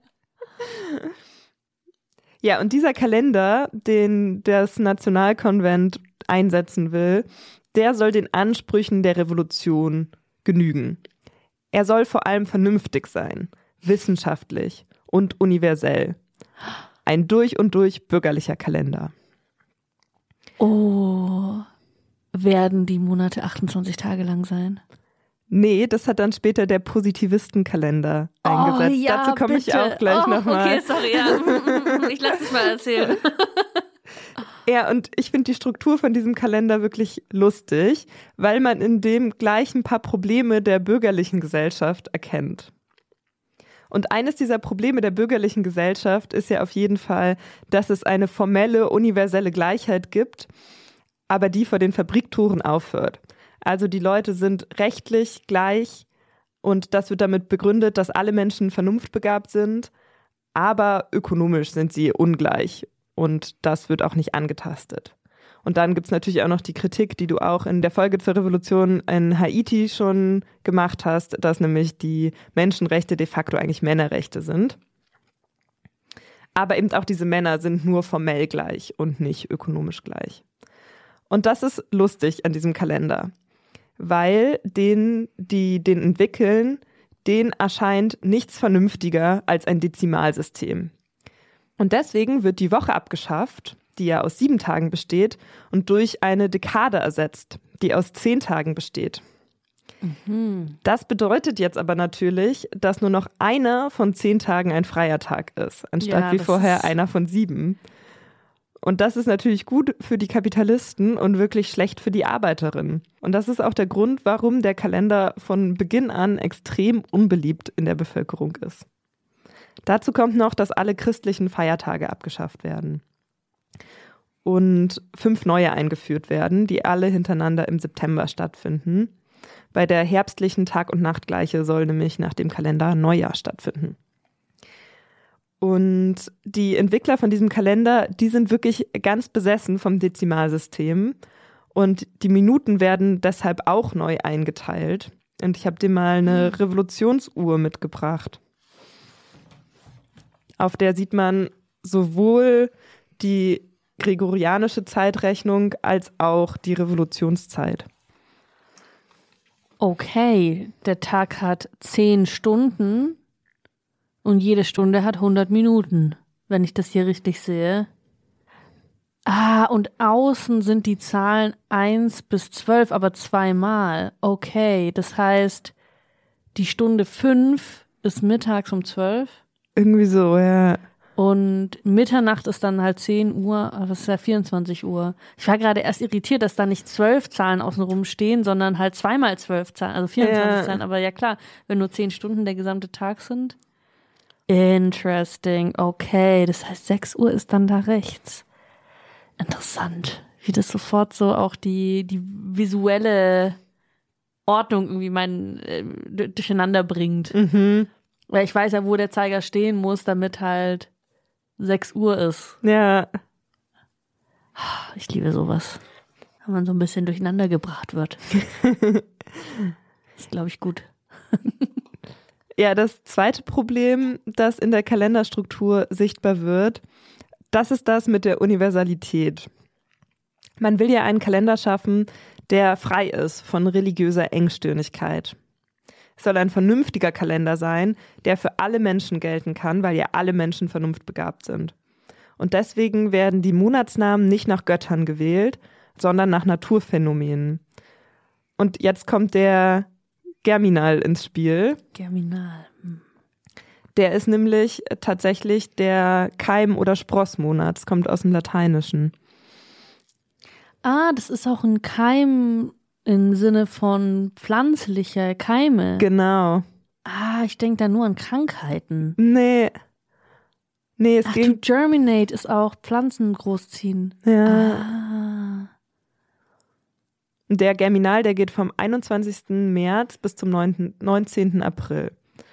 Ja, und dieser Kalender, den das Nationalkonvent einsetzen will, der soll den Ansprüchen der Revolution genügen. Er soll vor allem vernünftig sein, wissenschaftlich und universell. Ein durch und durch bürgerlicher Kalender. Oh, werden die Monate 28 Tage lang sein? Nee, das hat dann später der Positivistenkalender eingesetzt. Ja, dazu komme ich auch gleich nochmal. Okay, sorry, ja. Ich lasse es mal erzählen. Ja, und ich finde die Struktur von diesem Kalender wirklich lustig, weil man in dem gleich ein paar Probleme der bürgerlichen Gesellschaft erkennt. Und eines dieser Probleme der bürgerlichen Gesellschaft ist ja auf jeden Fall, dass es eine formelle, universelle Gleichheit gibt, aber die vor den Fabriktoren aufhört. Also die Leute sind rechtlich gleich und das wird damit begründet, dass alle Menschen vernunftbegabt sind, aber ökonomisch sind sie ungleich und das wird auch nicht angetastet. Und dann gibt es natürlich auch noch die Kritik, die du auch in der Folge zur Revolution in Haiti schon gemacht hast, dass nämlich die Menschenrechte de facto eigentlich Männerrechte sind. Aber eben auch diese Männer sind nur formell gleich und nicht ökonomisch gleich. Und das ist lustig an diesem Kalender, weil die den entwickeln, denen erscheint nichts vernünftiger als ein Dezimalsystem. Und deswegen wird die Woche abgeschafft, die ja aus 7 Tagen besteht, und durch eine Dekade ersetzt, die aus 10 Tagen besteht. Das bedeutet jetzt aber natürlich, dass nur noch einer von 10 Tagen ein freier Tag ist, anstatt wie vorher einer von 7. Und das ist natürlich gut für die Kapitalisten und wirklich schlecht für die Arbeiterinnen. Und das ist auch der Grund, warum der Kalender von Beginn an extrem unbeliebt in der Bevölkerung ist. Dazu kommt noch, dass alle christlichen Feiertage abgeschafft werden und 5 neue eingeführt werden, die alle hintereinander im September stattfinden. Bei der herbstlichen Tag- und Nachtgleiche soll nämlich nach dem Kalender Neujahr stattfinden. Und die Entwickler von diesem Kalender, die sind wirklich ganz besessen vom Dezimalsystem und die Minuten werden deshalb auch neu eingeteilt. Und ich habe dir mal eine Revolutionsuhr mitgebracht. Auf der sieht man sowohl die gregorianische Zeitrechnung als auch die Revolutionszeit. Okay, der Tag hat 10 Stunden und jede Stunde hat 100 Minuten, wenn ich das hier richtig sehe. Und außen sind die Zahlen 1 bis 12, aber zweimal. Okay, das heißt, die Stunde 5 ist mittags um 12. Irgendwie so, ja. Und Mitternacht ist dann halt 10 Uhr, aber das ist ja 24 Uhr. Ich war gerade erst irritiert, dass da nicht 12 Zahlen außenrum stehen, sondern halt zweimal 12 Zahlen, also 24 Zahlen. Aber ja klar, wenn nur 10 Stunden der gesamte Tag sind. Interesting, okay. Das heißt, 6 Uhr ist dann da rechts. Interessant, wie das sofort so auch die visuelle Ordnung irgendwie durcheinander bringt. Mhm. Weil ich weiß ja, wo der Zeiger stehen muss, damit halt 6 Uhr ist. Ja. Ich liebe sowas. Wenn man so ein bisschen durcheinander gebracht wird. Ist, glaube ich, gut. Ja, das zweite Problem, das in der Kalenderstruktur sichtbar wird, das ist das mit der Universalität. Man will ja einen Kalender schaffen, der frei ist von religiöser Engstirnigkeit. Es soll ein vernünftiger Kalender sein, der für alle Menschen gelten kann, weil ja alle Menschen vernunftbegabt sind. Und deswegen werden die Monatsnamen nicht nach Göttern gewählt, sondern nach Naturphänomenen. Und jetzt kommt der Germinal ins Spiel. Germinal. Der ist nämlich tatsächlich der Keim- oder Sprossmonat. Das kommt aus dem Lateinischen. Das ist auch ein Keim im Sinne von pflanzlicher Keime. Genau. Ich denke da nur an Krankheiten. Nee, es ging. To germinate ist auch Pflanzen großziehen. Ja. Der Germinal, der geht vom 21. März bis zum 19. April.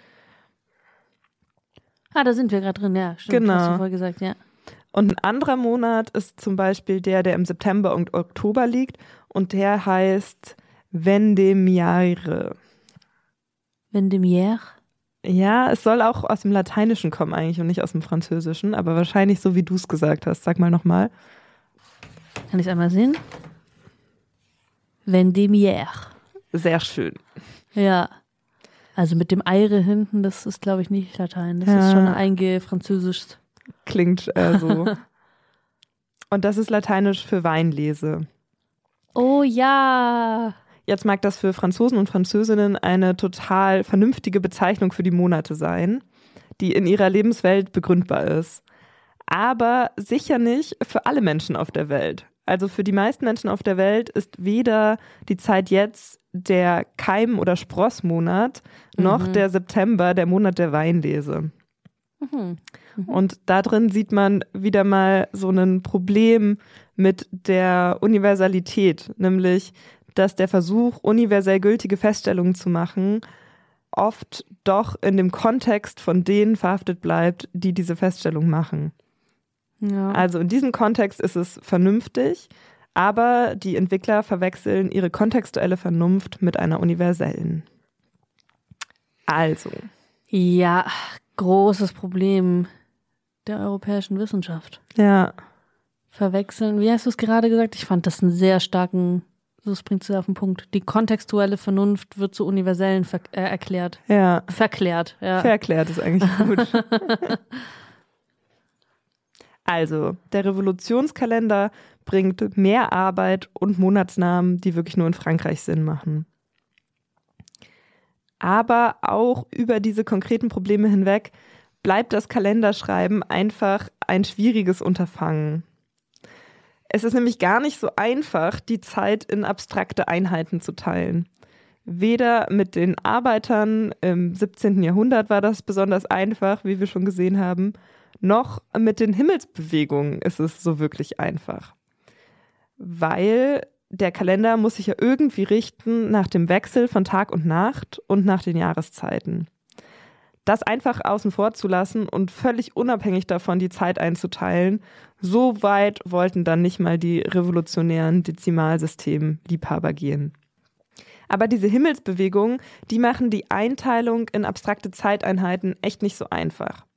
Da sind wir gerade drin, ja. Stimmt, Genau. hast du vorher gesagt, ja. Und ein anderer Monat ist zum Beispiel der im September und Oktober liegt und der heißt Vendemiaire. Vendemiaire? Ja, es soll auch aus dem Lateinischen kommen eigentlich und nicht aus dem Französischen, aber wahrscheinlich so, wie du es gesagt hast. Sag mal nochmal. Kann ich es einmal sehen? Vendemiaire. Sehr schön. Ja. Also mit dem Eire hinten, das ist, glaube ich, nicht Latein. Das ist schon eingefranzösisch. Klingt so. Und das ist Lateinisch für Weinlese. Oh ja. Jetzt mag das für Franzosen und Französinnen eine total vernünftige Bezeichnung für die Monate sein, die in ihrer Lebenswelt begründbar ist. Aber sicher nicht für alle Menschen auf der Welt. Also für die meisten Menschen auf der Welt ist weder die Zeit jetzt der Keim- oder Sprossmonat noch der September der Monat der Weinlese. Und da drin sieht man wieder mal so ein Problem mit der Universalität, nämlich, dass der Versuch, universell gültige Feststellungen zu machen, oft doch in dem Kontext von denen verhaftet bleibt, die diese Feststellung machen. Ja. Also in diesem Kontext ist es vernünftig, aber die Entwickler verwechseln ihre kontextuelle Vernunft mit einer universellen. Also. Ja, großes Problem der europäischen Wissenschaft. Ja. Verwechseln, wie hast du es gerade gesagt? Ich fand das einen sehr starken, so bringt es auf den Punkt. Die kontextuelle Vernunft wird zu universellen erklärt. Ja. Verklärt, ja. Verklärt ist eigentlich gut. Also, der Revolutionskalender bringt mehr Arbeit und Monatsnamen, die wirklich nur in Frankreich Sinn machen. Aber auch über diese konkreten Probleme hinweg bleibt das Kalenderschreiben einfach ein schwieriges Unterfangen. Es ist nämlich gar nicht so einfach, die Zeit in abstrakte Einheiten zu teilen. Weder mit den Arbeitern im 17. Jahrhundert war das besonders einfach, wie wir schon gesehen haben, noch mit den Himmelsbewegungen ist es so wirklich einfach. Weil der Kalender muss sich ja irgendwie richten nach dem Wechsel von Tag und Nacht und nach den Jahreszeiten. Das einfach außen vor zu lassen und völlig unabhängig davon die Zeit einzuteilen, so weit wollten dann nicht mal die revolutionären Dezimalsystem-Liebhaber gehen. Aber diese Himmelsbewegungen, die machen die Einteilung in abstrakte Zeiteinheiten echt nicht so einfach.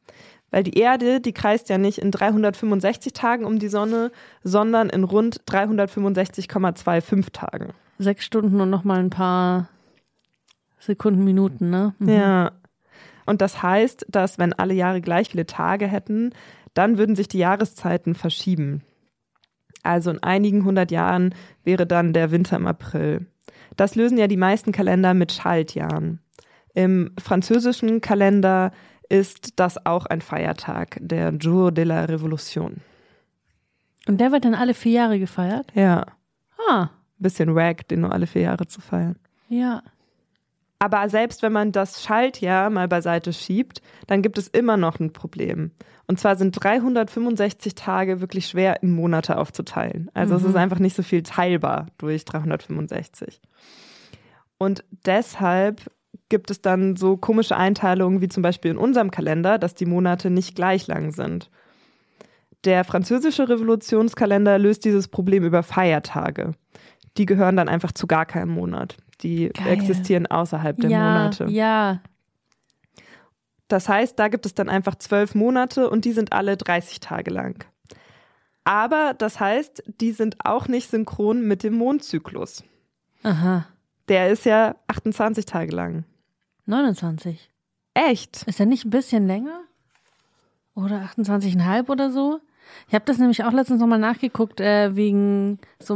Weil die Erde, die kreist ja nicht in 365 Tagen um die Sonne, sondern in rund 365,25 Tagen. 6 Stunden und nochmal ein paar Sekunden, Minuten, ne? Mhm. Ja. Und das heißt, dass wenn alle Jahre gleich viele Tage hätten, dann würden sich die Jahreszeiten verschieben. Also in einigen 100 Jahren wäre dann der Winter im April. Das lösen ja die meisten Kalender mit Schaltjahren. Im französischen Kalender ist das auch ein Feiertag, der Jour de la Révolution. Und der wird dann alle 4 Jahre gefeiert? Ja. Ah. Bisschen wack, den nur alle 4 Jahre zu feiern. Ja. Aber selbst wenn man das Schaltjahr mal beiseite schiebt, dann gibt es immer noch ein Problem. Und zwar sind 365 Tage wirklich schwer in Monate aufzuteilen. Also es ist einfach nicht so viel teilbar durch 365. Und deshalb gibt es dann so komische Einteilungen wie zum Beispiel in unserem Kalender, dass die Monate nicht gleich lang sind. Der französische Revolutionskalender löst dieses Problem über Feiertage. Die gehören dann einfach zu gar keinem Monat. Die existieren außerhalb der Monate. Ja. Das heißt, da gibt es dann einfach 12 Monate und die sind alle 30 Tage lang. Aber das heißt, die sind auch nicht synchron mit dem Mondzyklus. Aha. Der ist ja 28 Tage lang. 29. Echt? Ist er nicht ein bisschen länger? Oder 28,5 oder so? Ich habe das nämlich auch letztens nochmal nachgeguckt, wegen so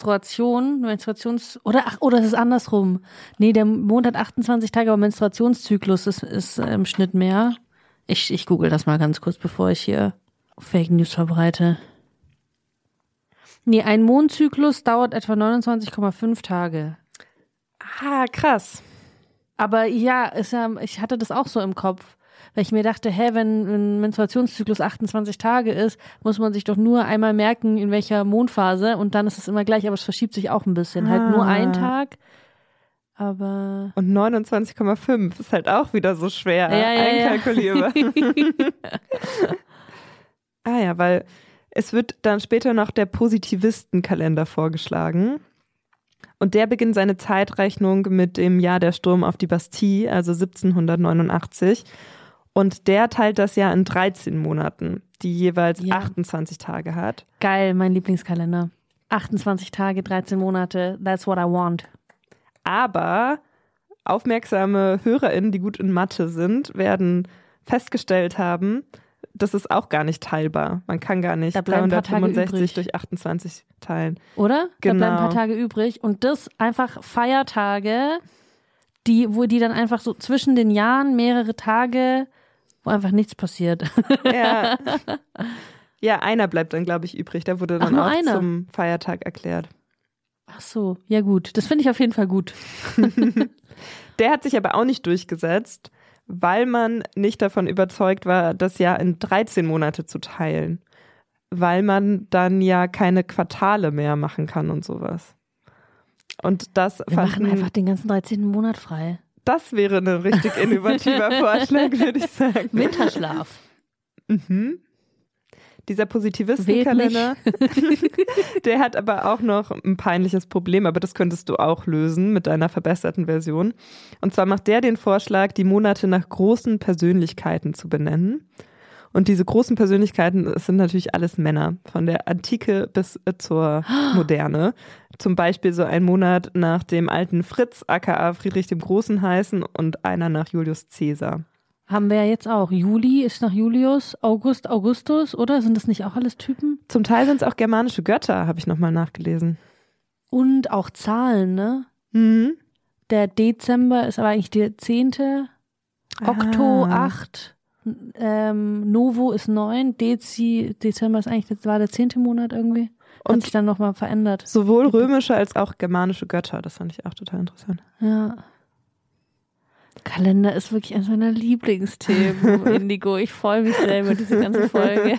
oder es ist andersrum. Nee, der Mond hat 28 Tage, aber Menstruationszyklus ist im Schnitt mehr. Ich google das mal ganz kurz, bevor ich hier Fake News verbreite. Nee, ein Mondzyklus dauert etwa 29,5 Tage. Ah, krass. Aber ja, ich hatte das auch so im Kopf. Weil ich mir dachte, wenn ein Menstruationszyklus 28 Tage ist, muss man sich doch nur einmal merken, in welcher Mondphase und dann ist es immer gleich, aber es verschiebt sich auch ein bisschen. Halt nur ein Tag, aber... Und 29,5 ist halt auch wieder so schwer einkalkulierbar. Ja, weil es wird dann später noch der Positivistenkalender vorgeschlagen. Und der beginnt seine Zeitrechnung mit dem Jahr der Sturm auf die Bastille, also 1789. Und der teilt das Jahr in 13 Monaten, die jeweils 28 Tage hat. Geil, mein Lieblingskalender. 28 Tage, 13 Monate, that's what I want. Aber aufmerksame HörerInnen, die gut in Mathe sind, werden festgestellt haben, das ist auch gar nicht teilbar. Man kann gar nicht 365 durch 28 teilen. Oder? Genau. Da bleiben ein paar Tage übrig. Und das einfach Feiertage, wo die dann einfach so zwischen den Jahren mehrere Tage, wo einfach nichts passiert. Ja, einer bleibt dann, glaube ich, übrig. Der wurde dann auch zum Feiertag erklärt. Ach so, ja gut. Das finde ich auf jeden Fall gut. Der hat sich aber auch nicht durchgesetzt, weil man nicht davon überzeugt war, das Jahr in 13 Monate zu teilen. Weil man dann ja keine Quartale mehr machen kann und sowas. Und das Wir machen einfach den ganzen 13. Monat frei. Das wäre ein richtig innovativer Vorschlag, würde ich sagen. Winterschlaf. Dieser Positivistenkalender, der hat aber auch noch ein peinliches Problem, aber das könntest du auch lösen mit deiner verbesserten Version. Und zwar macht der den Vorschlag, die Monate nach großen Persönlichkeiten zu benennen. Und diese großen Persönlichkeiten, das sind natürlich alles Männer, von der Antike bis zur Moderne. Zum Beispiel so ein Monat nach dem alten Fritz, aka Friedrich dem Großen heißen und einer nach Julius Caesar. Haben wir ja jetzt auch. Juli ist nach Julius, August, Augustus, oder? Sind das nicht auch alles Typen? Zum Teil sind es auch germanische Götter, habe ich nochmal nachgelesen. Und auch Zahlen, ne? Mhm. Der Dezember ist aber eigentlich der 10. Okto 8. Novo ist 9, Dezember ist eigentlich, war der 10. Monat irgendwie. Hat sich dann nochmal verändert. Sowohl römische als auch germanische Götter, das fand ich auch total interessant. Ja. Kalender ist wirklich eines meiner Lieblingsthemen, Indigo. Ich freue mich sehr über diese ganze Folge.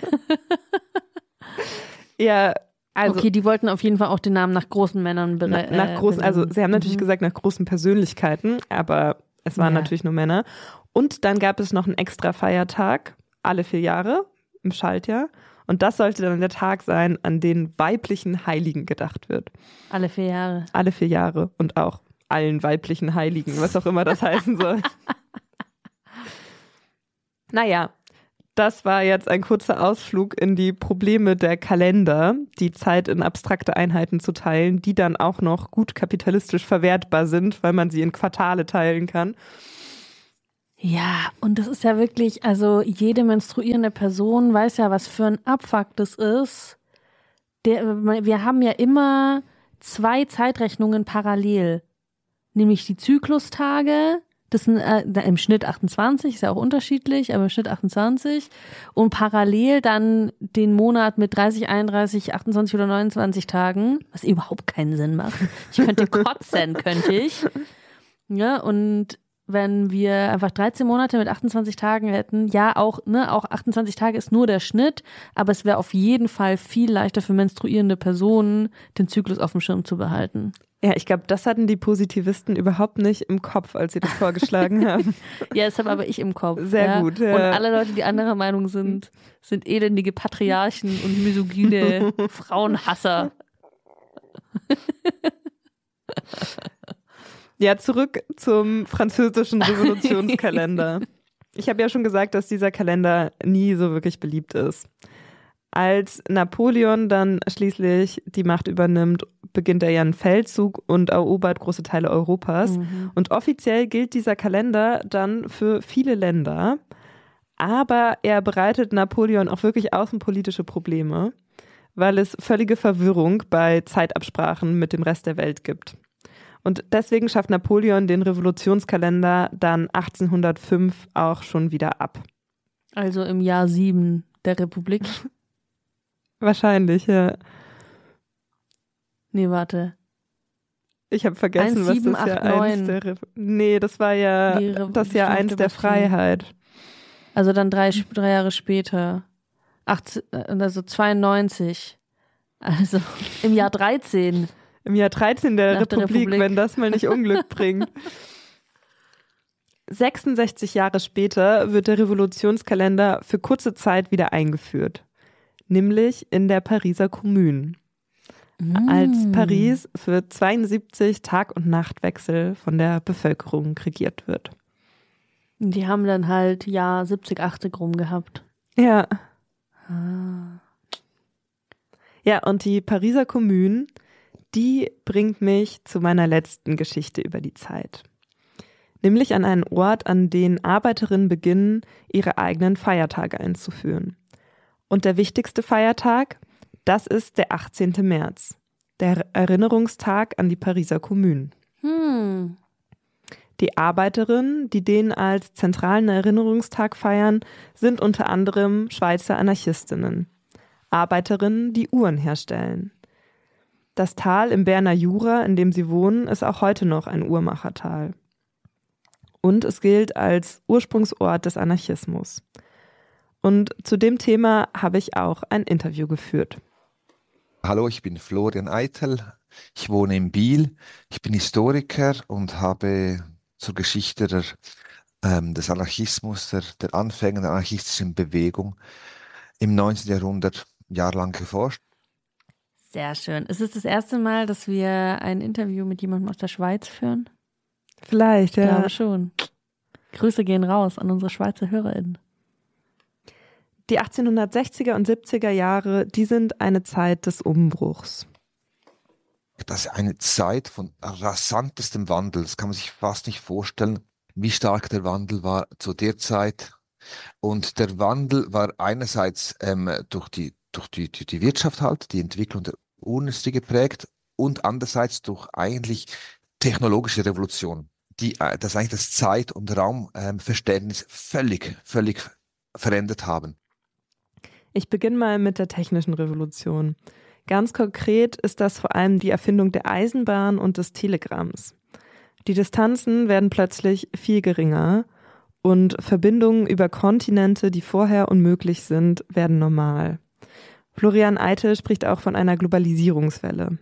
Ja, also. Okay, die wollten auf jeden Fall auch den Namen nach großen Männern nach großen, also sie haben natürlich gesagt nach großen Persönlichkeiten, aber es waren natürlich nur Männer. Und dann gab es noch einen extra Feiertag, alle 4 Jahre im Schaltjahr. Und das sollte dann der Tag sein, an den weiblichen Heiligen gedacht wird. Alle 4 Jahre. Alle 4 Jahre und auch allen weiblichen Heiligen, was auch immer das heißen soll. Naja, Das war jetzt ein kurzer Ausflug in die Probleme der Kalender, die Zeit in abstrakte Einheiten zu teilen, die dann auch noch gut kapitalistisch verwertbar sind, weil man sie in Quartale teilen kann. Ja, und das ist ja wirklich, also jede menstruierende Person weiß ja, was für ein Abfuck das ist. Wir haben ja immer 2 Zeitrechnungen parallel, nämlich die Zyklustage. Das sind im Schnitt 28, ist ja auch unterschiedlich, aber im Schnitt 28. Und parallel dann den Monat mit 30, 31, 28 oder 29 Tagen, was überhaupt keinen Sinn macht. Ich könnte kotzen, könnte ich. Ja, und wenn wir einfach 13 Monate mit 28 Tagen hätten, ja, auch 28 Tage ist nur der Schnitt, aber es wäre auf jeden Fall viel leichter für menstruierende Personen, den Zyklus auf dem Schirm zu behalten. Ja, ich glaube, das hatten die Positivisten überhaupt nicht im Kopf, als sie das vorgeschlagen haben. Ja, das habe aber ich im Kopf. Sehr gut. Ja. Und alle Leute, die anderer Meinung sind elendige Patriarchen und misogyne Frauenhasser. Ja, zurück zum französischen Revolutionskalender. Ich habe ja schon gesagt, dass dieser Kalender nie so wirklich beliebt ist. Als Napoleon dann schließlich die Macht übernimmt, beginnt er ja einen Feldzug und erobert große Teile Europas. Und offiziell gilt dieser Kalender dann für viele Länder. Aber er bereitet Napoleon auch wirklich außenpolitische Probleme, weil es völlige Verwirrung bei Zeitabsprachen mit dem Rest der Welt gibt. Und deswegen schafft Napoleon den Revolutionskalender dann 1805 auch schon wieder ab. Also im Jahr 7 der Republik. Wahrscheinlich, ja. Nee, warte. Ich habe vergessen, 1, 7, was das 8, Jahr 9. 1 der Nee, das war ja das Jahr 1 der Freiheit. Also dann 3 Jahre später. Also 92. Also im Jahr 13. Im Jahr 13 der Republik, wenn das mal nicht Unglück bringt. 66 Jahre später wird der Revolutionskalender für kurze Zeit wieder eingeführt. Nämlich in der Pariser Kommune. Als Paris für 72 Tag- und Nachtwechsel von der Bevölkerung regiert wird. Die haben dann halt Jahr 70, 80 rum gehabt. Ja. Ja, und die Pariser Kommune, die bringt mich zu meiner letzten Geschichte über die Zeit. Nämlich an einen Ort, an den Arbeiterinnen beginnen, ihre eigenen Feiertage einzuführen. Und der wichtigste Feiertag, das ist der 18. März, der Erinnerungstag an die Pariser Kommune. Die Arbeiterinnen, die den als zentralen Erinnerungstag feiern, sind unter anderem Schweizer Anarchistinnen. Arbeiterinnen, die Uhren herstellen. Das Tal im Berner Jura, in dem sie wohnen, ist auch heute noch ein Uhrmachertal. Und es gilt als Ursprungsort des Anarchismus. Und zu dem Thema habe ich auch ein Interview geführt. Hallo, ich bin Florian Eitel. Ich wohne in Biel. Ich bin Historiker und habe zur Geschichte des Anarchismus, der Anfänge der anarchistischen Bewegung im 19. Jahrhundert jahrelang geforscht. Sehr schön. Ist es das erste Mal, dass wir ein Interview mit jemandem aus der Schweiz führen? Vielleicht, ja. Ich glaube schon. Grüße gehen raus an unsere Schweizer HörerInnen. Die 1860er und 70er Jahre, die sind eine Zeit des Umbruchs. Das ist eine Zeit von rasantestem Wandel. Das kann man sich fast nicht vorstellen, wie stark der Wandel war zu der Zeit. Und der Wandel war einerseits durch die Wirtschaft halt, die Entwicklung der Uhrenindustrie geprägt und andererseits durch eigentlich technologische Revolution, das eigentlich das Zeit- und Raumverständnis völlig verändert haben. Ich beginne mal mit der technischen Revolution. Ganz konkret ist das vor allem die Erfindung der Eisenbahn und des Telegramms. Die Distanzen werden plötzlich viel geringer und Verbindungen über Kontinente, die vorher unmöglich sind, werden normal. Florian Eitel spricht auch von einer Globalisierungswelle.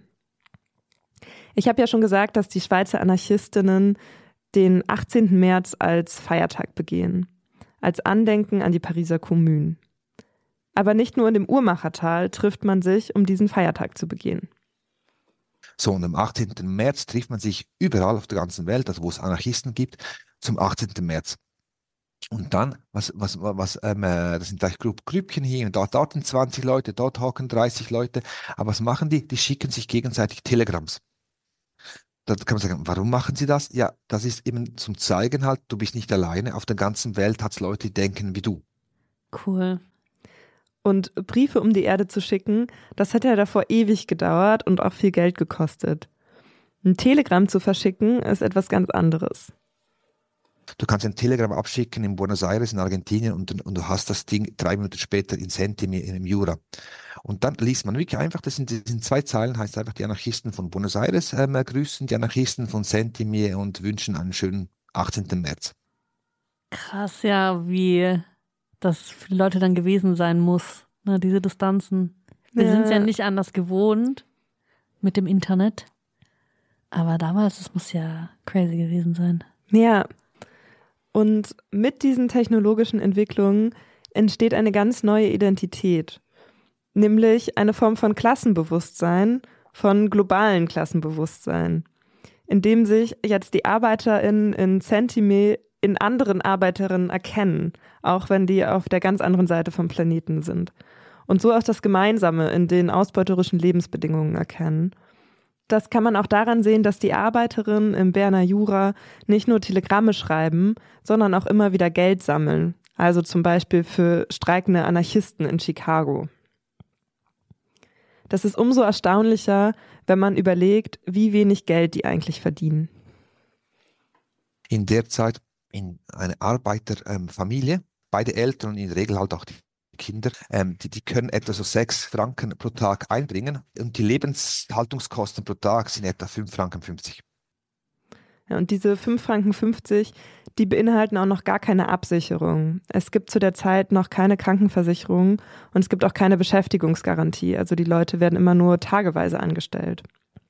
Ich habe ja schon gesagt, dass die Schweizer Anarchistinnen den 18. März als Feiertag begehen, als Andenken an die Pariser Kommune. Aber nicht nur in dem Uhrmachertal trifft man sich, um diesen Feiertag zu begehen. So, und am 18. März trifft man sich überall auf der ganzen Welt, also wo es Anarchisten gibt, zum 18. März. Und dann, das sind gleich Grüppchen hier und dort sind 20 Leute, dort hocken 30 Leute. Aber was machen die? Die schicken sich gegenseitig Telegrams. Da kann man sagen, warum machen sie das? Ja, das ist eben zum Zeigen halt, du bist nicht alleine. Auf der ganzen Welt hat es Leute, die denken wie du. Cool. Und Briefe um die Erde zu schicken, das hat ja davor ewig gedauert und auch viel Geld gekostet. Ein Telegramm zu verschicken ist etwas ganz anderes. Du kannst ein Telegramm abschicken in Buenos Aires in Argentinien und du hast das Ding 3 Minuten später in Sentimi im Jura. Und dann liest man wirklich einfach, das sind 2 Zeilen, heißt einfach, die Anarchisten von Buenos Aires grüßen die Anarchisten von Sentimi und wünschen einen schönen 18. März. Krass, ja, wie das für die Leute dann gewesen sein muss, ne, diese Distanzen. Wir sind es ja nicht anders gewohnt mit dem Internet. Aber damals, das muss ja crazy gewesen sein. Ja, und mit diesen technologischen Entwicklungen entsteht eine ganz neue Identität, nämlich eine Form von Klassenbewusstsein, von globalen Klassenbewusstsein, in dem sich jetzt die ArbeiterInnen in Sentime in anderen Arbeiterinnen erkennen, auch wenn die auf der ganz anderen Seite vom Planeten sind. Und so auch das Gemeinsame in den ausbeuterischen Lebensbedingungen erkennen. Das kann man auch daran sehen, dass die Arbeiterinnen im Berner Jura nicht nur Telegramme schreiben, sondern auch immer wieder Geld sammeln. Also zum Beispiel für streikende Anarchisten in Chicago. Das ist umso erstaunlicher, wenn man überlegt, wie wenig Geld die eigentlich verdienen. In der Zeit in eine Arbeiterfamilie, beide Eltern und in der Regel halt auch die Kinder, die können etwa so 6 Franken pro Tag einbringen und die Lebenshaltungskosten pro Tag sind etwa 5,50 Franken. Ja, und diese 5,50 Franken, die beinhalten auch noch gar keine Absicherung. Es gibt zu der Zeit noch keine Krankenversicherung und es gibt auch keine Beschäftigungsgarantie. Also die Leute werden immer nur tageweise angestellt.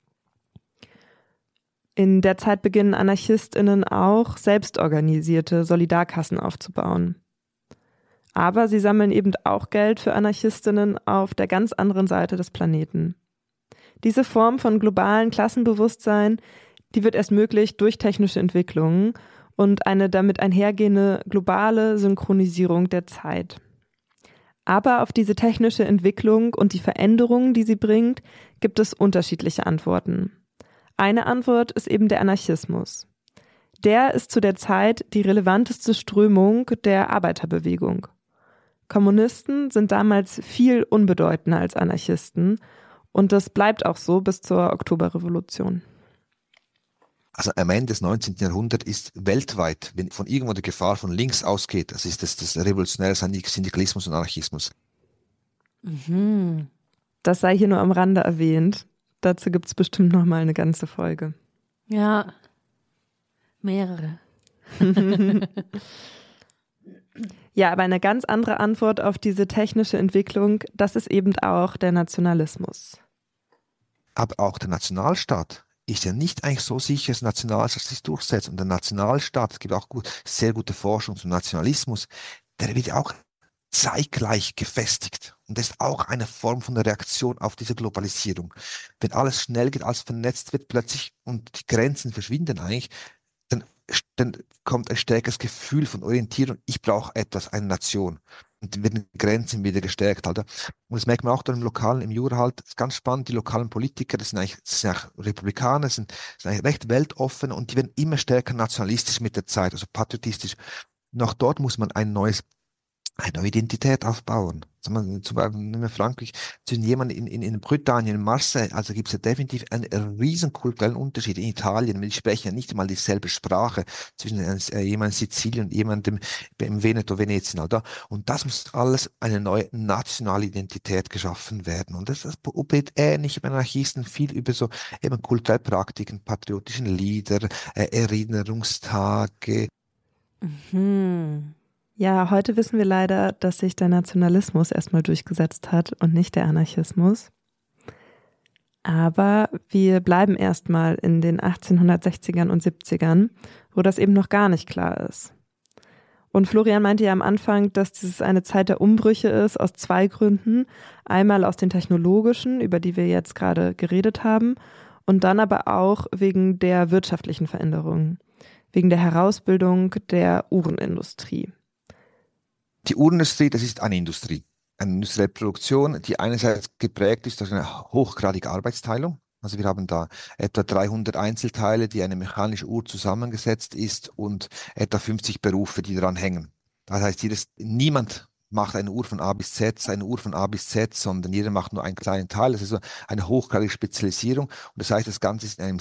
In der Zeit beginnen AnarchistInnen auch selbstorganisierte Solidarkassen aufzubauen. Aber sie sammeln eben auch Geld für AnarchistInnen auf der ganz anderen Seite des Planeten. Diese Form von globalen Klassenbewusstsein, die wird erst möglich durch technische Entwicklungen und eine damit einhergehende globale Synchronisierung der Zeit. Aber auf diese technische Entwicklung und die Veränderungen, die sie bringt, gibt es unterschiedliche Antworten. Eine Antwort ist eben der Anarchismus. Der ist zu der Zeit die relevanteste Strömung der Arbeiterbewegung. Kommunisten sind damals viel unbedeutender als Anarchisten und das bleibt auch so bis zur Oktoberrevolution. Also am Ende des 19. Jahrhunderts ist weltweit, wenn von irgendwo die Gefahr von links ausgeht, das ist das revolutionäre Syndikalismus und Anarchismus. Mhm. Das sei hier nur am Rande erwähnt. Dazu gibt es bestimmt noch mal eine ganze Folge. Ja, mehrere. Ja, aber eine ganz andere Antwort auf diese technische Entwicklung, das ist eben auch der Nationalismus. Aber auch der Nationalstaat ist ja nicht eigentlich so sicher, dass der Nationalstaat sich durchsetzt. Und der Nationalstaat, es gibt auch sehr gute Forschung zum Nationalismus, der wird auch zeitgleich gefestigt. Und das ist auch eine Form von der Reaktion auf diese Globalisierung. Wenn alles schnell geht, alles vernetzt wird plötzlich und die Grenzen verschwinden eigentlich, dann kommt ein stärkeres Gefühl von Orientierung. Ich brauche etwas, eine Nation. Und dann werden Grenzen wieder gestärkt. Halt. Und das merkt man auch dann im Jura halt. Das ist ganz spannend. Die lokalen Politiker, das sind eigentlich Republikaner, sind eigentlich recht weltoffen und die werden immer stärker nationalistisch mit der Zeit, also patriotistisch. Und auch dort muss man eine neue Identität aufbauen. Zum Beispiel in Frankreich, zwischen jemandem in Britannien, in Marseille, also gibt es ja definitiv einen riesen kulturellen Unterschied. In Italien, die sprechen ja nicht einmal dieselbe Sprache zwischen jemandem in Sizilien und jemandem im Veneto, Venetien. Oder? Und das muss alles eine neue nationale Identität geschaffen werden. Und das probiert ähnlich bei Anarchisten viel über so eben kulturelle Praktiken, patriotischen Lieder, Erinnerungstage. Mhm. Ja, heute wissen wir leider, dass sich der Nationalismus erstmal durchgesetzt hat und nicht der Anarchismus. Aber wir bleiben erstmal in den 1860ern und 70ern, wo das eben noch gar nicht klar ist. Und Florian meinte ja am Anfang, dass dieses eine Zeit der Umbrüche ist, aus 2 Gründen. Einmal aus den technologischen, über die wir jetzt gerade geredet haben, und dann aber auch wegen der wirtschaftlichen Veränderungen, wegen der Herausbildung der Uhrenindustrie. Die Uhrenindustrie, das ist eine Industrie. Eine industrielle Produktion, die einerseits geprägt ist durch eine hochgradige Arbeitsteilung. Also wir haben da etwa 300 Einzelteile, die eine mechanische Uhr zusammengesetzt ist und etwa 50 Berufe, die daran hängen. Das heißt, niemand macht eine Uhr von A bis Z, eine Uhr von A bis Z, sondern jeder macht nur einen kleinen Teil. Das ist so eine hochgradige Spezialisierung. Und das heißt, das Ganze ist in einem